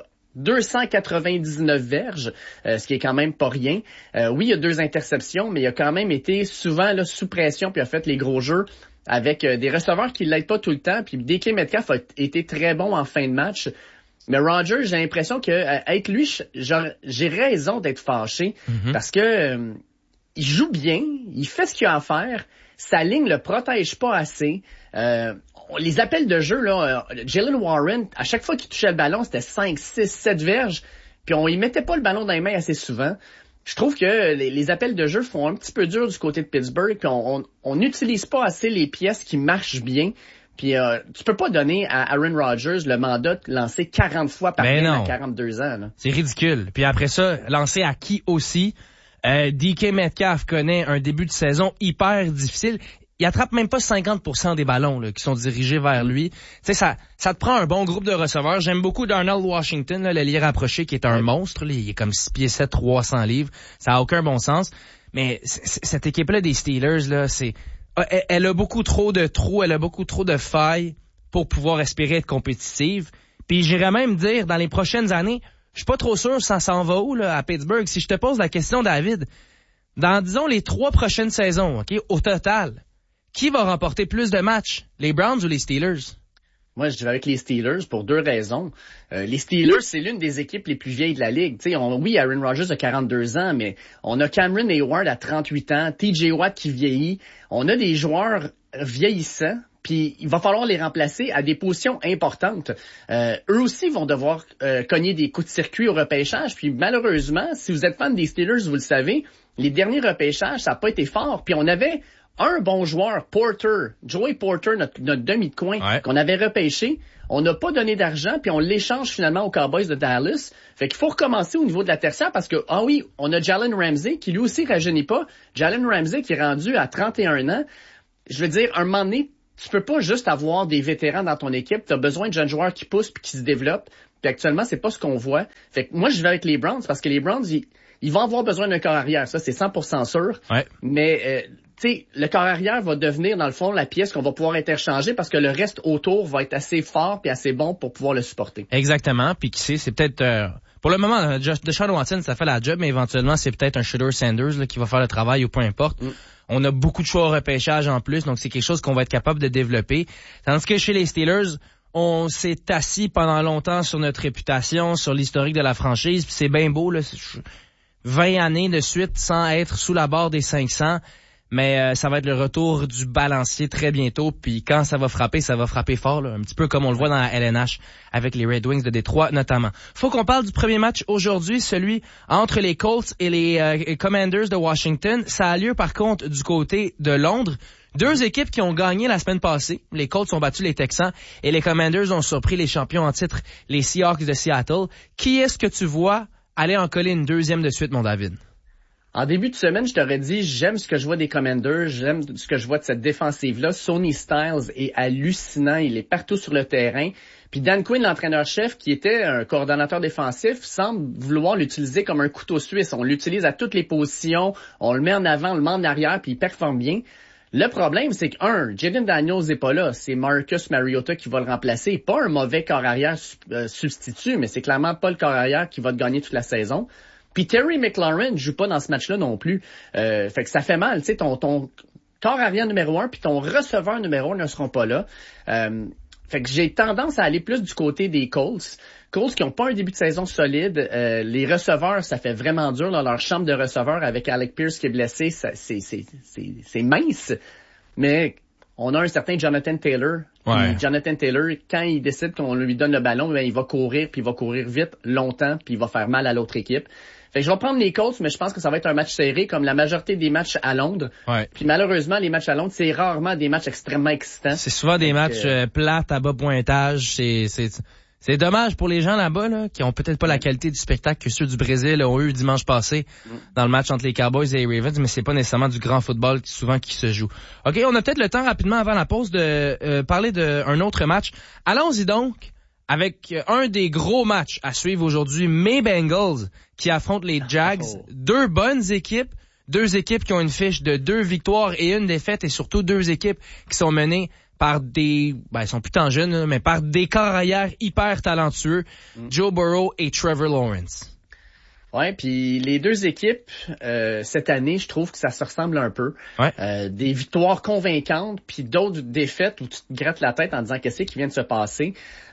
299 verges, ce qui est quand même pas rien. Oui, il y a 2 interceptions, mais il a quand même été souvent là, sous pression puis a fait les gros jeux avec des receveurs qui l'aident pas tout le temps. Puis DK Metcalf a été très bon en fin de match. Mais Rodgers, j'ai l'impression que être lui, j'ai raison d'être fâché parce que il joue bien, il fait ce qu'il a à faire. Sa ligne le protège pas assez. Les appels de jeu, là, Jaylen Warren, à chaque fois qu'il touchait le ballon, c'était 5, 6, 7 verges, puis on y mettait pas le ballon dans les mains assez souvent. Je trouve que les appels de jeu font un petit peu dur du côté de Pittsburgh, puis on n'utilise pas assez les pièces qui marchent bien. Puis tu peux pas donner à Aaron Rodgers le mandat de lancer 40 fois par game à 42 ans. Là. C'est ridicule. Puis après ça, lancer à qui aussi? DK Metcalf connaît un début de saison hyper difficile. Il attrape même pas 50% des ballons là, qui sont dirigés vers lui. Tu sais, ça te prend un bon groupe de receveurs. J'aime beaucoup Darnell Washington, là, l'ailier rapproché qui est un monstre. Là. Il est comme 6 pieds 7, 300 livres. Ça a aucun bon sens. Mais cette équipe-là des Steelers, là, elle a beaucoup trop de trous, elle a beaucoup trop de failles pour pouvoir espérer être compétitive. Puis j'irais même dire, dans les prochaines années, je suis pas trop sûr ça s'en va où là, à Pittsburgh. Si je te pose la question, David, dans, disons, les 3 prochaines saisons, ok, au total, qui va remporter plus de matchs, les Browns ou les Steelers? Moi, je vais avec les Steelers pour 2 raisons. Les Steelers, c'est l'une des équipes les plus vieilles de la Ligue. Oui, Aaron Rodgers a 42 ans, mais on a Cameron Hayward à 38 ans, TJ Watt qui vieillit. On a des joueurs vieillissants, puis il va falloir les remplacer à des positions importantes. Eux aussi vont devoir cogner des coups de circuit au repêchage. Puis malheureusement, si vous êtes fan des Steelers, vous le savez, les derniers repêchages, ça n'a pas été fort. Puis on avait un bon joueur, Joey Porter, notre demi de coin, qu'on avait repêché. On n'a pas donné d'argent, puis on l'échange finalement aux Cowboys de Dallas. Fait qu'il faut recommencer au niveau de la tertiaire parce que, on a Jalen Ramsey qui lui aussi rajeunit pas. Jalen Ramsey qui est rendu à 31 ans. Je veux dire, un moment donné, tu peux pas juste avoir des vétérans dans ton équipe. Tu as besoin de jeunes joueurs qui poussent puis qui se développent. Puis actuellement, c'est pas ce qu'on voit. Fait que moi, je vais avec les Browns parce que les Browns, ils vont avoir besoin d'un corps arrière. Ça, c'est 100% sûr. Ouais. Mais le corps arrière va devenir, dans le fond, la pièce qu'on va pouvoir interchanger parce que le reste autour va être assez fort et assez bon pour pouvoir le supporter. Exactement. Puis qui sait, c'est peut-être... pour le moment, Deshaun Watson, ça fait la job, mais éventuellement, c'est peut-être un Shedeur Sanders là, qui va faire le travail ou peu importe. On a beaucoup de choix au repêchage en plus, donc c'est quelque chose qu'on va être capable de développer. Tandis que chez les Steelers, on s'est assis pendant longtemps sur notre réputation, sur l'historique de la franchise, puis c'est bien beau, là, 20 années de suite sans être sous la barre des 500. Mais ça va être le retour du balancier très bientôt. Puis quand ça va frapper fort, là, un petit peu comme on le voit dans la LNH avec les Red Wings de Détroit notamment. Faut qu'on parle du premier match aujourd'hui, celui entre les Colts et les Commanders de Washington. Ça a lieu par contre du côté de Londres. 2 équipes qui ont gagné la semaine passée. Les Colts ont battu les Texans et les Commanders ont surpris les champions en titre, les Seahawks de Seattle. Qui est-ce que tu vois aller en coller une 2e de suite, mon David? En début de semaine, je t'aurais dit, j'aime ce que je vois des Commanders, j'aime ce que je vois de cette défensive-là. Sonny Styles est hallucinant, il est partout sur le terrain. Puis Dan Quinn, l'entraîneur-chef, qui était un coordonnateur défensif, semble vouloir l'utiliser comme un couteau suisse. On l'utilise à toutes les positions, on le met en avant, on le met en arrière, puis il performe bien. Le problème, c'est que, Jaden Daniels n'est pas là. C'est Marcus Mariota qui va le remplacer. Pas un mauvais corps arrière substitut, mais c'est clairement pas le corps arrière qui va te gagner toute la saison. Puis Terry McLaurin ne joue pas dans ce match-là non plus. Fait que ça fait mal, tu sais, ton corps arrière numéro 1 puis ton receveur numéro 1 ne seront pas là. Fait que j'ai tendance à aller plus du côté des Colts. Colts qui n'ont pas un début de saison solide. Les receveurs, ça fait vraiment dur dans leur chambre de receveurs avec Alec Pierce qui est blessé. C'est mince. Mais on a un certain Jonathan Taylor. Ouais. Jonathan Taylor, quand il décide qu'on lui donne le ballon, ben, il va courir, puis il va courir vite, longtemps, puis il va faire mal à l'autre équipe. Fait que je vais prendre les Colts, mais je pense que ça va être un match serré, comme la majorité des matchs à Londres. Ouais. Puis malheureusement, les matchs à Londres, c'est rarement des matchs extrêmement excitants. C'est souvent des matchs plates, à bas pointage. C'est dommage pour les gens là-bas, là, qui ont peut-être pas la qualité du spectacle que ceux du Brésil ont eu dimanche passé dans le match entre les Cowboys et les Ravens, mais c'est pas nécessairement du grand football souvent qui se joue. OK, on a peut-être le temps rapidement avant la pause de parler d'un autre match. Allons-y donc avec un des gros matchs à suivre aujourd'hui, mes Bengals qui affrontent les Jags. 2 bonnes équipes, 2 équipes qui ont une fiche de 2 victoires et 1 défaite, et surtout 2 équipes qui sont menées par ils sont plus tant jeunes, mais par des corps arrière hyper talentueux, Joe Burrow et Trevor Lawrence. Ouais, puis les 2 équipes, cette année, je trouve que ça se ressemble un peu. Ouais. Des victoires convaincantes, puis d'autres défaites où tu te grattes la tête en disant qu'est-ce qui vient de se passer.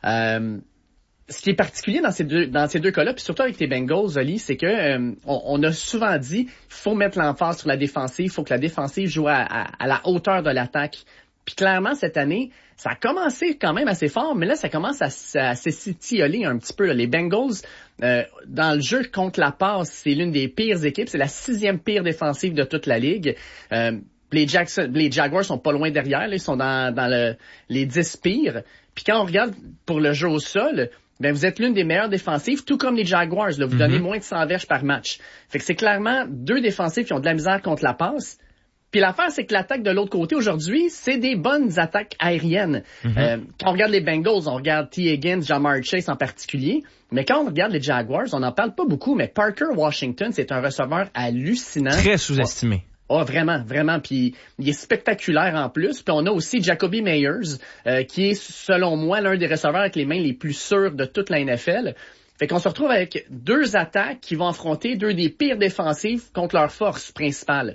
Ce qui est particulier dans ces deux cas-là, puis surtout avec les Bengals, Oli, c'est que on a souvent dit il faut mettre l'emphase sur la défensive, il faut que la défensive joue à la hauteur de l'attaque. Puis clairement, cette année, ça a commencé quand même assez fort, mais là, ça commence à s'étioler un petit peu. Là. Les Bengals, dans le jeu contre la passe, c'est l'une des pires équipes. C'est la 6e pire défensive de toute la Ligue. Les Jaguars sont pas loin derrière. Là, ils sont dans les 10 pires. Puis quand on regarde pour le jeu au sol, ben vous êtes l'une des meilleures défensives, tout comme les Jaguars. Là, vous donnez moins de 100 verges par match. Fait que c'est clairement 2 défensives qui ont de la misère contre la passe. Puis l'affaire, c'est que l'attaque de l'autre côté aujourd'hui, c'est des bonnes attaques aériennes. Quand on regarde les Bengals, on regarde T. Higgins, Ja'Marr Chase en particulier. Mais quand on regarde les Jaguars, on n'en parle pas beaucoup, mais Parker Washington, c'est un receveur hallucinant. Très sous-estimé. Oh, vraiment, vraiment. Puis il est spectaculaire en plus. Puis on a aussi Jacoby Meyers, qui est, selon moi, l'un des receveurs avec les mains les plus sûres de toute la NFL. Fait qu'on se retrouve avec 2 attaques qui vont affronter 2 des pires défensives contre leur force principale.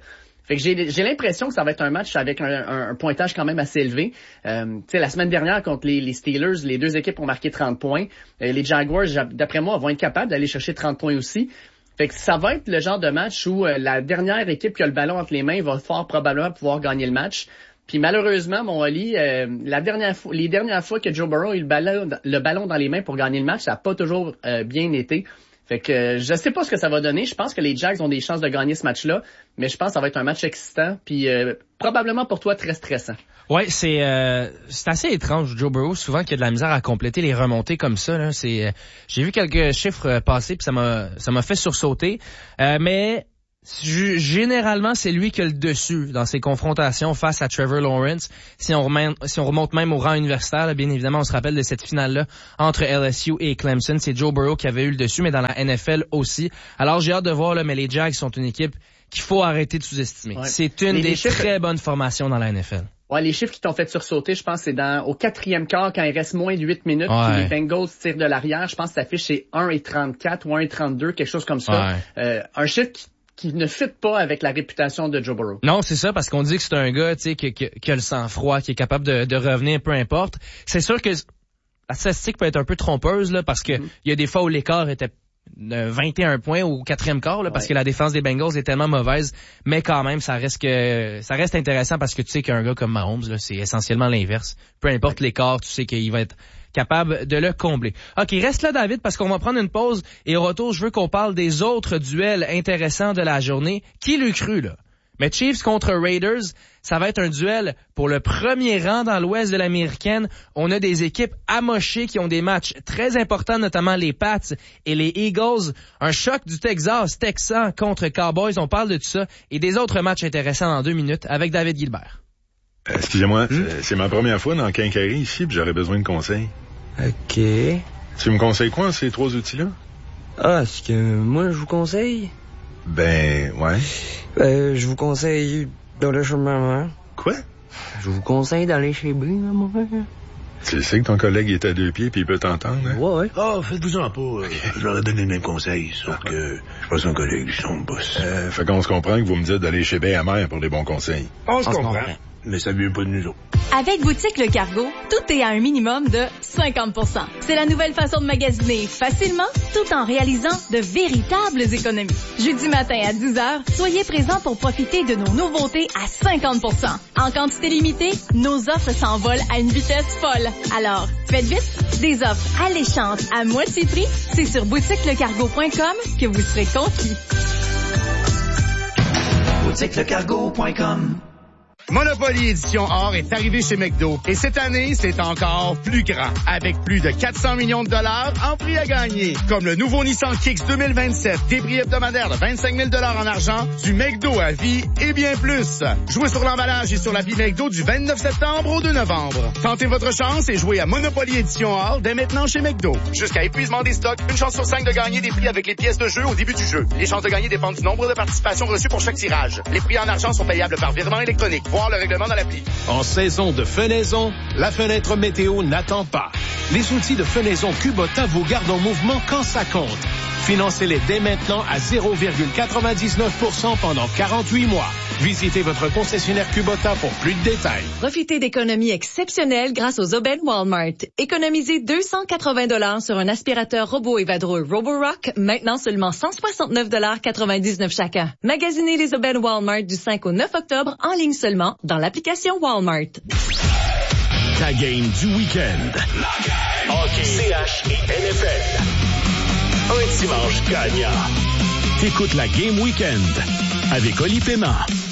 Fait que j'ai l'impression que ça va être un match avec un pointage quand même assez élevé. Tu sais, la semaine dernière contre les Steelers, les deux équipes ont marqué 30 points. Les Jaguars, d'après moi, vont être capables d'aller chercher 30 points aussi. Fait que ça va être le genre de match où la dernière équipe qui a le ballon entre les mains va fort probablement pouvoir gagner le match. Puis malheureusement, mon Oli, les dernières fois que Joe Burrow a eu le ballon dans les mains pour gagner le match, ça n'a pas toujours bien été. Fait que je sais pas ce que ça va donner. Je pense que les Jags ont des chances de gagner ce match-là, mais je pense que ça va être un match excitant, puis probablement pour toi très stressant. Ouais, c'est assez étrange, Joe Burrow, souvent qu'il y a de la misère à compléter les remontées comme ça. Là. J'ai vu quelques chiffres passer, puis ça m'a fait sursauter. Mais généralement, c'est lui qui a le dessus dans ses confrontations face à Trevor Lawrence. Si on remonte même au rang universitaire, là, bien évidemment, on se rappelle de cette finale-là entre LSU et Clemson. C'est Joe Burrow qui avait eu le dessus, mais dans la NFL aussi. Alors, j'ai hâte de voir, là, mais les Jags sont une équipe qu'il faut arrêter de sous-estimer. Ouais. C'est une des très bonnes formations dans la NFL. Ouais, les chiffres qui t'ont fait sursauter, je pense, c'est au 4e quart, quand il reste moins de 8 minutes, puis les Bengals tirent de l'arrière. Je pense que ça affiche c'est 1,34 ou 1,32, quelque chose comme ça. Ouais. Un chiffre qui ne fit pas avec la réputation de Joe Burrow. Non, c'est ça, parce qu'on dit que c'est un gars, tu sais, qui a le sang-froid, qui est capable de revenir, peu importe. C'est sûr que la statistique peut être un peu trompeuse, là, parce que il y a des fois où l'écart était 21 points au 4e quart, là, parce que la défense des Bengals est tellement mauvaise, mais quand même, ça reste intéressant parce que tu sais qu'un gars comme Mahomes, là, c'est essentiellement l'inverse. Peu importe l'écart, tu sais qu'il va être capable de le combler. OK, reste là, David, parce qu'on va prendre une pause et au retour, je veux qu'on parle des autres duels intéressants de la journée. Qui l'eût cru, là? Mais Chiefs contre Raiders, ça va être un duel pour le premier rang dans l'ouest de l'américaine. On a des équipes amochées qui ont des matchs très importants, notamment les Pats et les Eagles. Un choc du Texas, Texans contre Cowboys. On parle de tout ça et des autres matchs intéressants dans 2 minutes avec David Gilbert. Excusez-moi, c'est ma première fois dans le Quincaillerie ici, puis j'aurais besoin de conseils. OK. Tu me conseilles quoi, ces 3 outils-là? Ah, ce que moi, je vous conseille? Ben, ouais. Je vous conseille d'aller chez maman. Quoi? Je vous conseille d'aller chez maman. Tu sais que ton collègue est à 2 pieds puis il peut t'entendre, hein? Ouais. Ah, faites-vous-en pas. Je leur ai donné le même conseil, sauf que je suis pas son collègue, je suis son boss. Fait qu'on se comprend que vous me dites d'aller chez Bay-Amère pour des bons conseils. On se comprend. Mais ça vient pas de nous autres. Avec Boutique Le Cargo, tout est à un minimum de 50%. C'est la nouvelle façon de magasiner facilement, tout en réalisant de véritables économies. Jeudi matin à 10h, soyez présents pour profiter de nos nouveautés à 50%. En quantité limitée, nos offres s'envolent à une vitesse folle. Alors, faites vite, des offres alléchantes à moitié prix, c'est sur boutiquelecargo.com que vous serez conquis. boutiquelecargo.com. Monopoly Édition Or est arrivé chez McDo. Et cette année, c'est encore plus grand. Avec plus de 400 millions de dollars en prix à gagner. Comme le nouveau Nissan Kicks 2027, des prix hebdomadaires de 25 000 en argent, du McDo à vie et bien plus. Jouez sur l'emballage et sur l'appli McDo du 29 septembre au 2 novembre. Tentez votre chance et jouez à Monopoly Édition Or dès maintenant chez McDo. Jusqu'à épuisement des stocks, une chance sur 5 de gagner des prix avec les pièces de jeu au début du jeu. Les chances de gagner dépendent du nombre de participations reçues pour chaque tirage. Les prix en argent sont payables par virement électronique. Voir le règlement dans l'appli. En saison de fenaison, la fenêtre météo n'attend pas. Les outils de fenaison Kubota vous gardent en mouvement quand ça compte. Financez-les dès maintenant à 0,99% pendant 48 mois. Visitez votre concessionnaire Kubota pour plus de détails. Profitez d'économies exceptionnelles grâce aux aubaines Walmart. Économisez 280 sur un aspirateur robot et vadrouille Roborock, maintenant seulement 169,99 chacun. Magasinez les aubaines Walmart du 5 au 9 octobre en ligne seulement dans l'application Walmart. Ta game du week-end. Hockey, CH et NFL. Un dimanche gagnant. T'écoutes la Game Weekend avec Oli Paiement.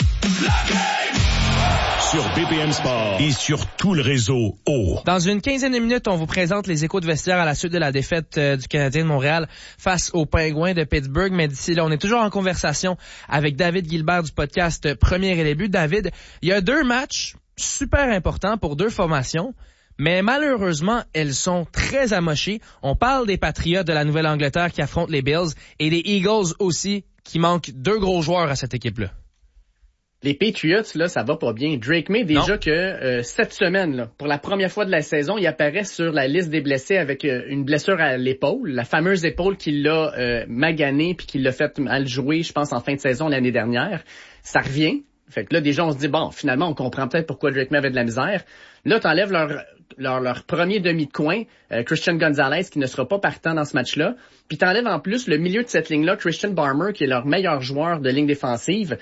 Sur BPM Sport et sur tout le réseau O. Dans une quinzaine de minutes, on vous présente les échos de vestiaire à la suite de la défaite du Canadien de Montréal face aux Pingouins de Pittsburgh. Mais d'ici là, on est toujours en conversation avec David Gilbert du podcast Premier et Début. David, il y a 2 matchs super importants pour 2 formations. Mais malheureusement, elles sont très amochées. On parle des Patriots de la Nouvelle-Angleterre qui affrontent les Bills et des Eagles aussi qui manquent 2 gros joueurs à cette équipe-là. Les Patriots, là, ça va pas bien. Drake May, déjà que cette semaine, là, pour la première fois de la saison, il apparaît sur la liste des blessés avec une blessure à l'épaule, la fameuse épaule qui l'a magané puis qui l'a fait mal jouer, je pense, en fin de saison l'année dernière. Ça revient. Fait que là, déjà, on se dit, bon, finalement, on comprend peut-être pourquoi Drake May avait de la misère. Là, t'enlèves leur premier demi de coin, Christian Gonzalez, qui ne sera pas partant dans ce match-là. Puis t'enlèves en plus le milieu de cette ligne-là, Christian Barmer, qui est leur meilleur joueur de ligne défensive.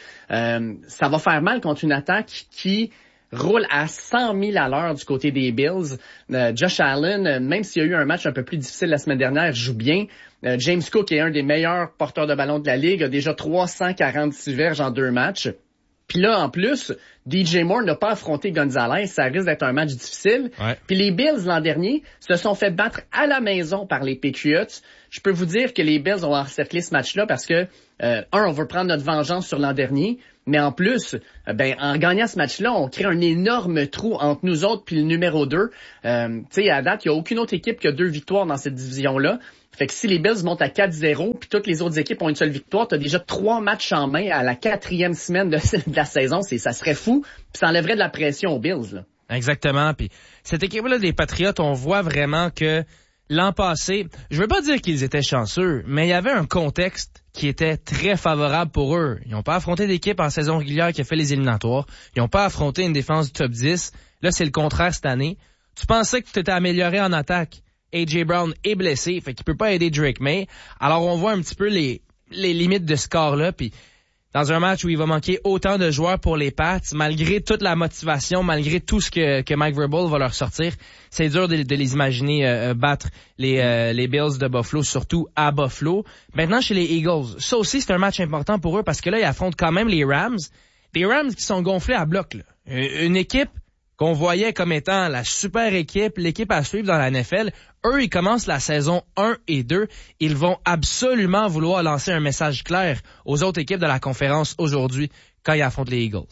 Ça va faire mal contre une attaque qui roule à 100 000 à l'heure du côté des Bills. Josh Allen, même s'il y a eu un match un peu plus difficile la semaine dernière, joue bien. James Cook est un des meilleurs porteurs de ballon de la Ligue, a déjà 346 verges en 2 matchs. Puis là, en plus, DJ Moore n'a pas affronté Gonzalez. Ça risque d'être un match difficile. Ouais. Puis les Bills, l'an dernier, se sont fait battre à la maison par les Patriots. Je peux vous dire que les Bills ont encerclé ce match-là parce que, on veut prendre notre vengeance sur l'an dernier. Mais en plus, en gagnant ce match-là, on crée un énorme trou entre nous autres puis le numéro 2. Tu sais, à date, il n'y a aucune autre équipe qui a 2 victoires dans cette division-là. Fait que si les Bills montent à 4-0 puis toutes les autres équipes ont une seule victoire, t'as déjà 3 matchs en main à la 4e semaine de la saison. Ça serait fou, puis ça enlèverait de la pression aux Bills, là. Exactement. Puis cette équipe-là des Patriots, on voit vraiment que l'an passé, je veux pas dire qu'ils étaient chanceux, mais il y avait un contexte qui était très favorable pour eux. Ils n'ont pas affronté d'équipe en saison régulière qui a fait les éliminatoires. Ils n'ont pas affronté une défense du top 10. Là, c'est le contraire cette année. Tu pensais que tu t'étais amélioré en attaque. A.J. Brown est blessé, fait qu'il peut pas aider Drake May. Alors, on voit un petit peu les limites de ce score-là, puis dans un match où il va manquer autant de joueurs pour les Pats, malgré toute la motivation, malgré tout ce que Mike Vrabel va leur sortir, c'est dur de les imaginer battre les Bills de Buffalo, surtout à Buffalo. Maintenant, chez les Eagles, ça aussi, c'est un match important pour eux parce que là, ils affrontent quand même les Rams. Des Rams qui sont gonflés à bloc, là. Une équipe qu'on voyait comme étant la super équipe, l'équipe à suivre dans la NFL. Eux, ils commencent la saison 1 et 2. Ils vont absolument vouloir lancer un message clair aux autres équipes de la conférence aujourd'hui quand ils affrontent les Eagles.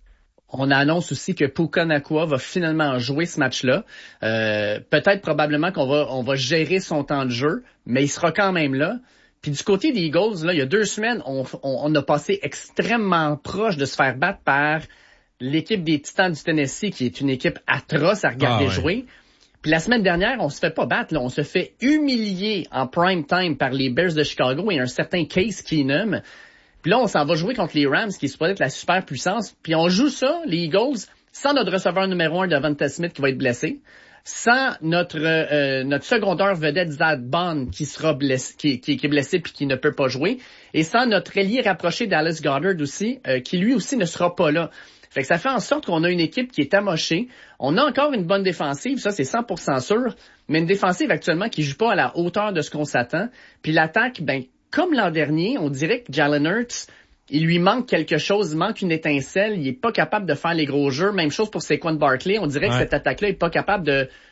On annonce aussi que Puka Nacua va finalement jouer ce match-là. Peut-être probablement qu'on va gérer son temps de jeu, mais il sera quand même là. Puis du côté des Eagles, là, il y a 2 semaines, on a passé extrêmement proche de se faire battre par l'équipe des Titans du Tennessee, qui est une équipe atroce à regarder jouer. Puis la semaine dernière, on se fait pas battre, là. On se fait humilier en prime time par les Bears de Chicago et un certain Case Keenum. Puis là, on s'en va jouer contre les Rams, qui est supposé être la super puissance. Puis on joue ça, les Eagles, sans notre receveur numéro 1 Devonta Smith qui va être blessé, sans notre secondeur vedette Zad Bond qui sera blessé, qui est blessé puis qui ne peut pas jouer, et sans notre ailier rapproché Dallas Goedert aussi, qui lui aussi ne sera pas là. Fait que ça fait en sorte qu'on a une équipe qui est amochée. On a encore une bonne défensive, ça c'est 100% sûr, mais une défensive actuellement qui joue pas à la hauteur de ce qu'on s'attend. Puis l'attaque, comme l'an dernier, on dirait que Jalen Hurts, il lui manque quelque chose, il manque une étincelle, il est pas capable de faire les gros jeux. Même chose pour Saquon Barkley, on dirait que cette attaque-là est pas capable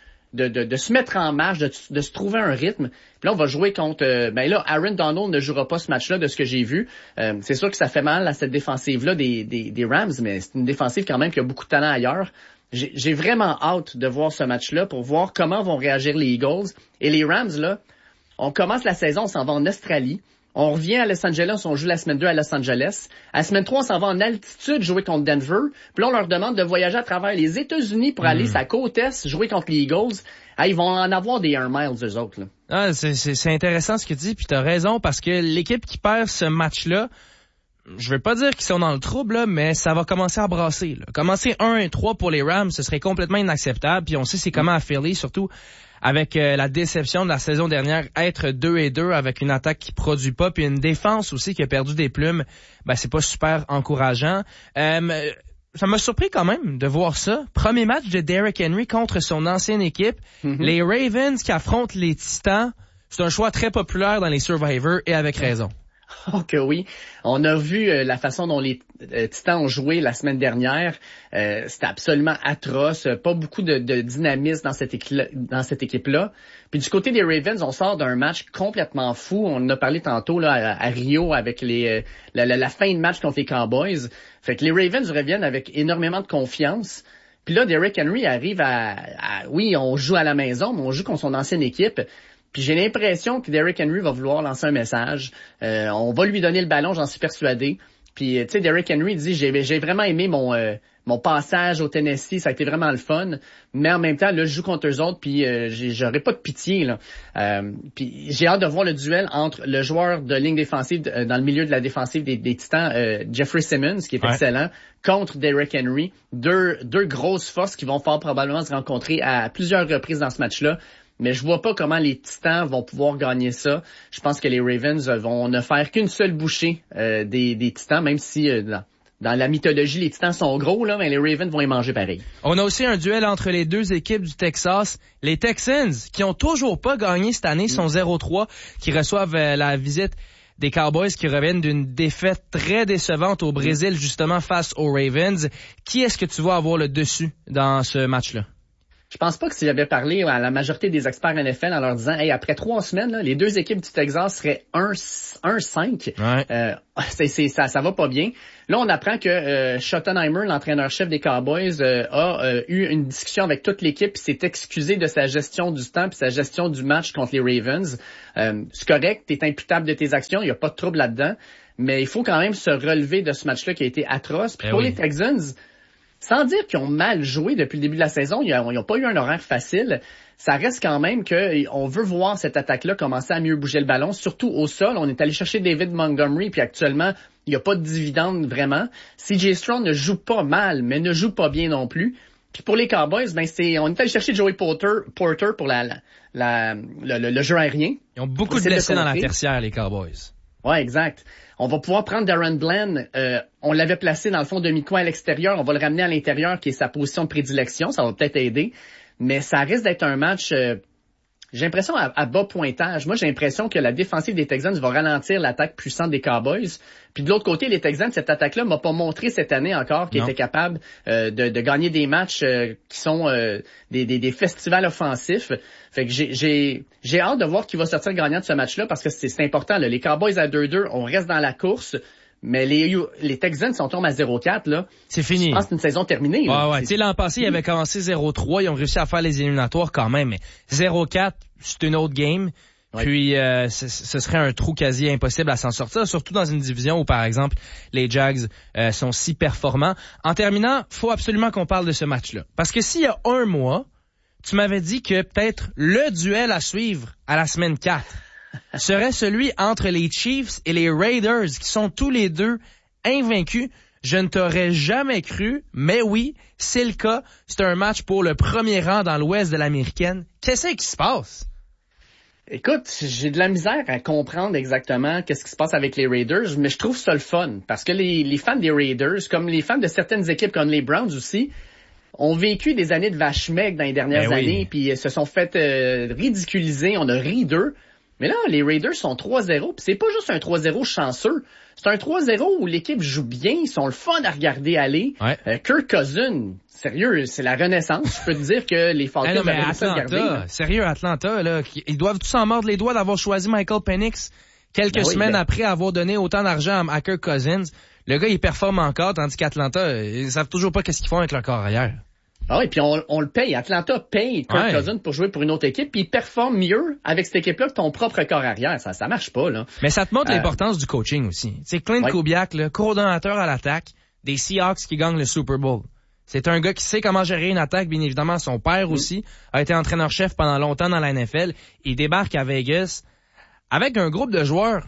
de se mettre en marche, de se trouver un rythme. Puis là, on va jouer contre... Aaron Donald ne jouera pas ce match-là de ce que j'ai vu. C'est sûr que ça fait mal à cette défensive-là des Rams, mais c'est une défensive quand même qui a beaucoup de talent ailleurs. J'ai vraiment hâte de voir ce match-là pour voir comment vont réagir les Eagles. Et les Rams, là, on commence la saison, on s'en va en Australie. On revient à Los Angeles, on joue la semaine 2 à Los Angeles. À la semaine 3, on s'en va en altitude jouer contre Denver. Puis là, on leur demande de voyager à travers les États-Unis pour aller sa côte est, jouer contre les Eagles. Ils vont en avoir des 1 miles, eux autres, là. Ah, c'est intéressant ce que tu dis, puis t'as raison, parce que l'équipe qui perd ce match-là, je veux pas dire qu'ils sont dans le trouble, là, mais ça va commencer à brasser, là. Commencer 1-3 pour les Rams, ce serait complètement inacceptable, puis on sait c'est comment à Philly, surtout avec la déception de la saison dernière, être 2-2 avec une attaque qui produit pas, puis une défense aussi qui a perdu des plumes, c'est pas super encourageant. Ça m'a surpris quand même de voir ça. Premier match de Derrick Henry contre son ancienne équipe. Les Ravens qui affrontent les Titans. C'est un choix très populaire dans les Survivors et avec raison. Oh que oui. On a vu la façon dont les Titans ont joué la semaine dernière. C'était absolument atroce. Pas beaucoup de dynamisme dans cette équipe-là. Puis du côté des Ravens, on sort d'un match complètement fou. On en a parlé tantôt là à Rio avec la fin de match contre les Cowboys. Fait que les Ravens reviennent avec énormément de confiance. Puis là, Derrick Henry arrive oui, on joue à la maison, mais on joue contre son ancienne équipe. Puis j'ai l'impression que Derrick Henry va vouloir lancer un message. On va lui donner le ballon, j'en suis persuadé. Puis, tu sais, Derrick Henry dit, j'ai vraiment aimé mon passage au Tennessee, ça a été vraiment le fun. Mais en même temps, là, je joue contre eux autres, puis j'aurais pas de pitié, là. Puis j'ai hâte de voir le duel entre le joueur de ligne défensive dans le milieu de la défensive des Titans, Jeffrey Simmons, qui est excellent, contre Derrick Henry. Deux grosses forces qui vont fort probablement se rencontrer à plusieurs reprises dans ce match-là. Mais je vois pas comment les Titans vont pouvoir gagner ça. Je pense que les Ravens vont ne faire qu'une seule bouchée des Titans, même si dans la mythologie, les Titans sont gros, là, mais les Ravens vont les manger pareil. On a aussi un duel entre les deux équipes du Texas. Les Texans, qui ont toujours pas gagné cette année, sont 0-3, qui reçoivent la visite des Cowboys qui reviennent d'une défaite très décevante au Brésil, justement, face aux Ravens. Qui est-ce que tu vois avoir le dessus dans ce match-là? Je pense pas que si j'avais parlé à la majorité des experts NFL en leur disant, hey, après 3 semaines, là, les deux équipes du Texas seraient 1-5. Ouais. Ça va pas bien. Là, on apprend que Schottenheimer, l'entraîneur-chef des Cowboys, a eu une discussion avec toute l'équipe et s'est excusé de sa gestion du temps et sa gestion du match contre les Ravens. C'est correct, t'es imputable de tes actions, il n'y a pas de trouble là-dedans, mais il faut quand même se relever de ce match-là qui a été atroce. Puis pour les Texans, sans dire qu'ils ont mal joué depuis le début de la saison, ils n'ont pas eu un horaire facile. Ça reste quand même qu'on veut voir cette attaque-là commencer à mieux bouger le ballon, surtout au sol. On est allé chercher David Montgomery, puis actuellement, il n'y a pas de dividende vraiment. CJ Stroud ne joue pas mal, mais ne joue pas bien non plus. Puis pour les Cowboys, on est allé chercher Joey Porter pour le jeu aérien. Ils ont beaucoup de blessés dans la tertiaire, les Cowboys. Ouais, exact. On va pouvoir prendre Darren Bland. On l'avait placé dans le fond demi-coin à l'extérieur. On va le ramener à l'intérieur, qui est sa position de prédilection. Ça va peut-être aider. Mais ça risque d'être un match, j'ai l'impression, à bas pointage. Moi, j'ai l'impression que la défensive des Texans va ralentir l'attaque puissante des Cowboys. Puis de l'autre côté, les Texans, cette attaque-là m'a pas montré cette année encore qu'ils étaient capables de gagner des matchs qui sont des festivals offensifs. Fait que j'ai hâte de voir qui va sortir gagnant de ce match-là parce que c'est important. Là. Les Cowboys à 2-2, on reste dans la course. Mais les Texans, si on tombe à 0-4, là, c'est fini. Je pense que c'est une saison terminée. Ouais. Tu sais, l'an passé, ils avaient commencé 0-3, ils ont réussi à faire les éliminatoires quand même, mais 0-4, c'est une autre game. Ouais. Puis, ce serait un trou quasi impossible à s'en sortir, surtout dans une division où, par exemple, les Jags sont si performants. En terminant, faut absolument qu'on parle de ce match-là. Parce que s'il y a un mois, tu m'avais dit que peut-être le duel à suivre à la semaine 4 serait celui entre les Chiefs et les Raiders, qui sont tous les deux invaincus. Je ne t'aurais jamais cru, mais oui, c'est le cas. C'est un match pour le premier rang dans l'ouest de l'américaine. Qu'est-ce qui se passe? Écoute, j'ai de la misère à comprendre exactement qu'est-ce qui se passe avec les Raiders, mais je trouve ça le fun, parce que les fans des Raiders, comme les fans de certaines équipes comme les Browns aussi, ont vécu des années de vache maigre dans les dernières années, puis se sont fait ridiculiser, on a ri d'eux. Mais là, les Raiders sont 3-0, puis c'est pas juste un 3-0 chanceux. C'est un 3-0 où l'équipe joue bien, ils sont le fun à regarder aller. Ouais. Kirk Cousins, sérieux, c'est la renaissance. Je peux te dire que les Falcons avaient ça regarder. Sérieux, Atlanta, là, ils doivent tous s'en mordre les doigts d'avoir choisi Michael Penix quelques semaines après avoir donné autant d'argent à Kirk Cousins. Le gars, il performe encore, tandis qu'Atlanta, ils savent toujours pas qu'est-ce qu'ils font avec leur corps arrière. Ah oui, puis on le paye. Atlanta paye Kirk Cousins pour jouer pour une autre équipe, puis il performe mieux avec cette équipe-là que ton propre corps arrière. Ça marche pas, là. Mais ça te montre l'importance du coaching aussi. Tu sais, Clint Kubiak, là, coordonnateur à l'attaque des Seahawks qui gagnent le Super Bowl. C'est un gars qui sait comment gérer une attaque, bien évidemment. Son père aussi a été entraîneur-chef pendant longtemps dans la NFL. Il débarque à Vegas avec un groupe de joueurs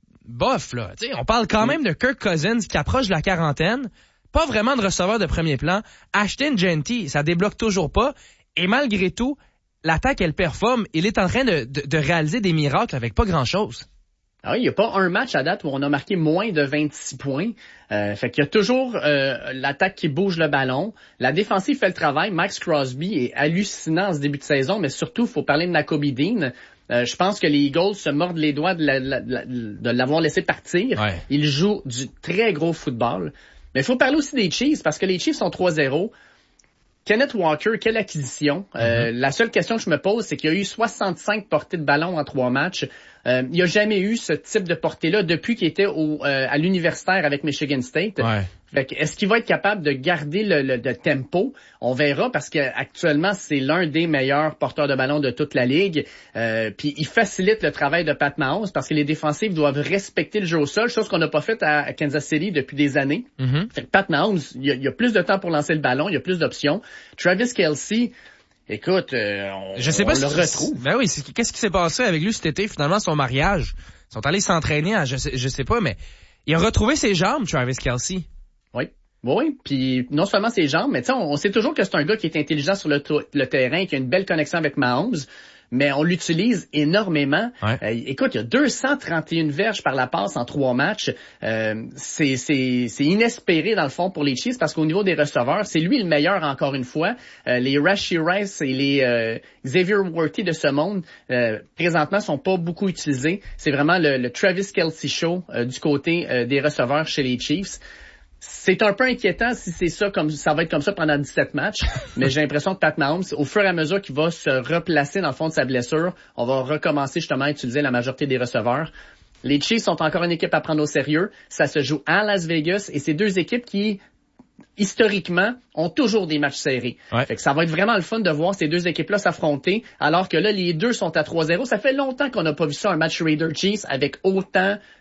bof, là. Tu sais, on parle quand même de Kirk Cousins qui approche de la quarantaine. Pas vraiment de receveur de premier plan. Ashton Jeanty, ça débloque toujours pas. Et malgré tout, l'attaque, elle performe. Il est en train de réaliser des miracles avec pas grand-chose. Ah oui, il n'y a pas un match à date où on a marqué moins de 26 points. Fait qu'il y a toujours l'attaque qui bouge le ballon. La défensive fait le travail. Max Crosby est hallucinant en ce début de saison, mais surtout, il faut parler de Nakobe Dean. Je pense que les Eagles se mordent les doigts de l'avoir laissé partir. Ouais. Il joue du très gros football. Mais il faut parler aussi des Chiefs, parce que les Chiefs sont 3-0. Kenneth Walker, quelle acquisition. La seule question que je me pose, c'est qu'il y a eu 65 portées de ballon en 3 matchs. Il n'y a jamais eu ce type de portée-là depuis qu'il était à l'universitaire avec Michigan State. Ouais. Fait que, est-ce qu'il va être capable de garder le tempo? On verra parce qu'actuellement, c'est l'un des meilleurs porteurs de ballon de toute la ligue. Puis il facilite le travail de Pat Mahomes parce que les défensifs doivent respecter le jeu au sol, chose qu'on n'a pas fait à Kansas City depuis des années. Fait que Pat Mahomes, il y a plus de temps pour lancer le ballon, il y a plus d'options. Travis Kelce, écoute, je sais pas le retrouve. Ben oui, qu'est-ce qui s'est passé avec lui cet été, finalement, son mariage? Ils sont allés s'entraîner je sais pas, mais il a retrouvé ses jambes, Travis Kelce. Oui, puis non seulement ses jambes, mais tu sais, on sait toujours que c'est un gars qui est intelligent sur le terrain, qui a une belle connexion avec Mahomes, mais on l'utilise énormément. Ouais. Écoute, il y a 231 verges par la passe en 3 matchs. C'est inespéré dans le fond pour les Chiefs parce qu'au niveau des receveurs, c'est lui le meilleur encore une fois. Les Rashee Rice et les Xavier Worthy de ce monde, présentement, sont pas beaucoup utilisés. C'est vraiment le Travis Kelce show du côté des receveurs chez les Chiefs. C'est un peu inquiétant si c'est ça va être comme ça pendant 17 matchs, mais j'ai l'impression que Pat Mahomes, au fur et à mesure qu'il va se replacer dans le fond de sa blessure, on va recommencer justement à utiliser la majorité des receveurs. Les Chiefs sont encore une équipe à prendre au sérieux. Ça se joue à Las Vegas et c'est 2 équipes qui, historiquement, ont toujours des matchs serrés. Ouais. Fait que ça va être vraiment le fun de voir ces 2 équipes-là s'affronter, alors que là, les 2 sont à 3-0. Ça fait longtemps qu'on n'a pas vu ça, un match Raider Chiefs avec autant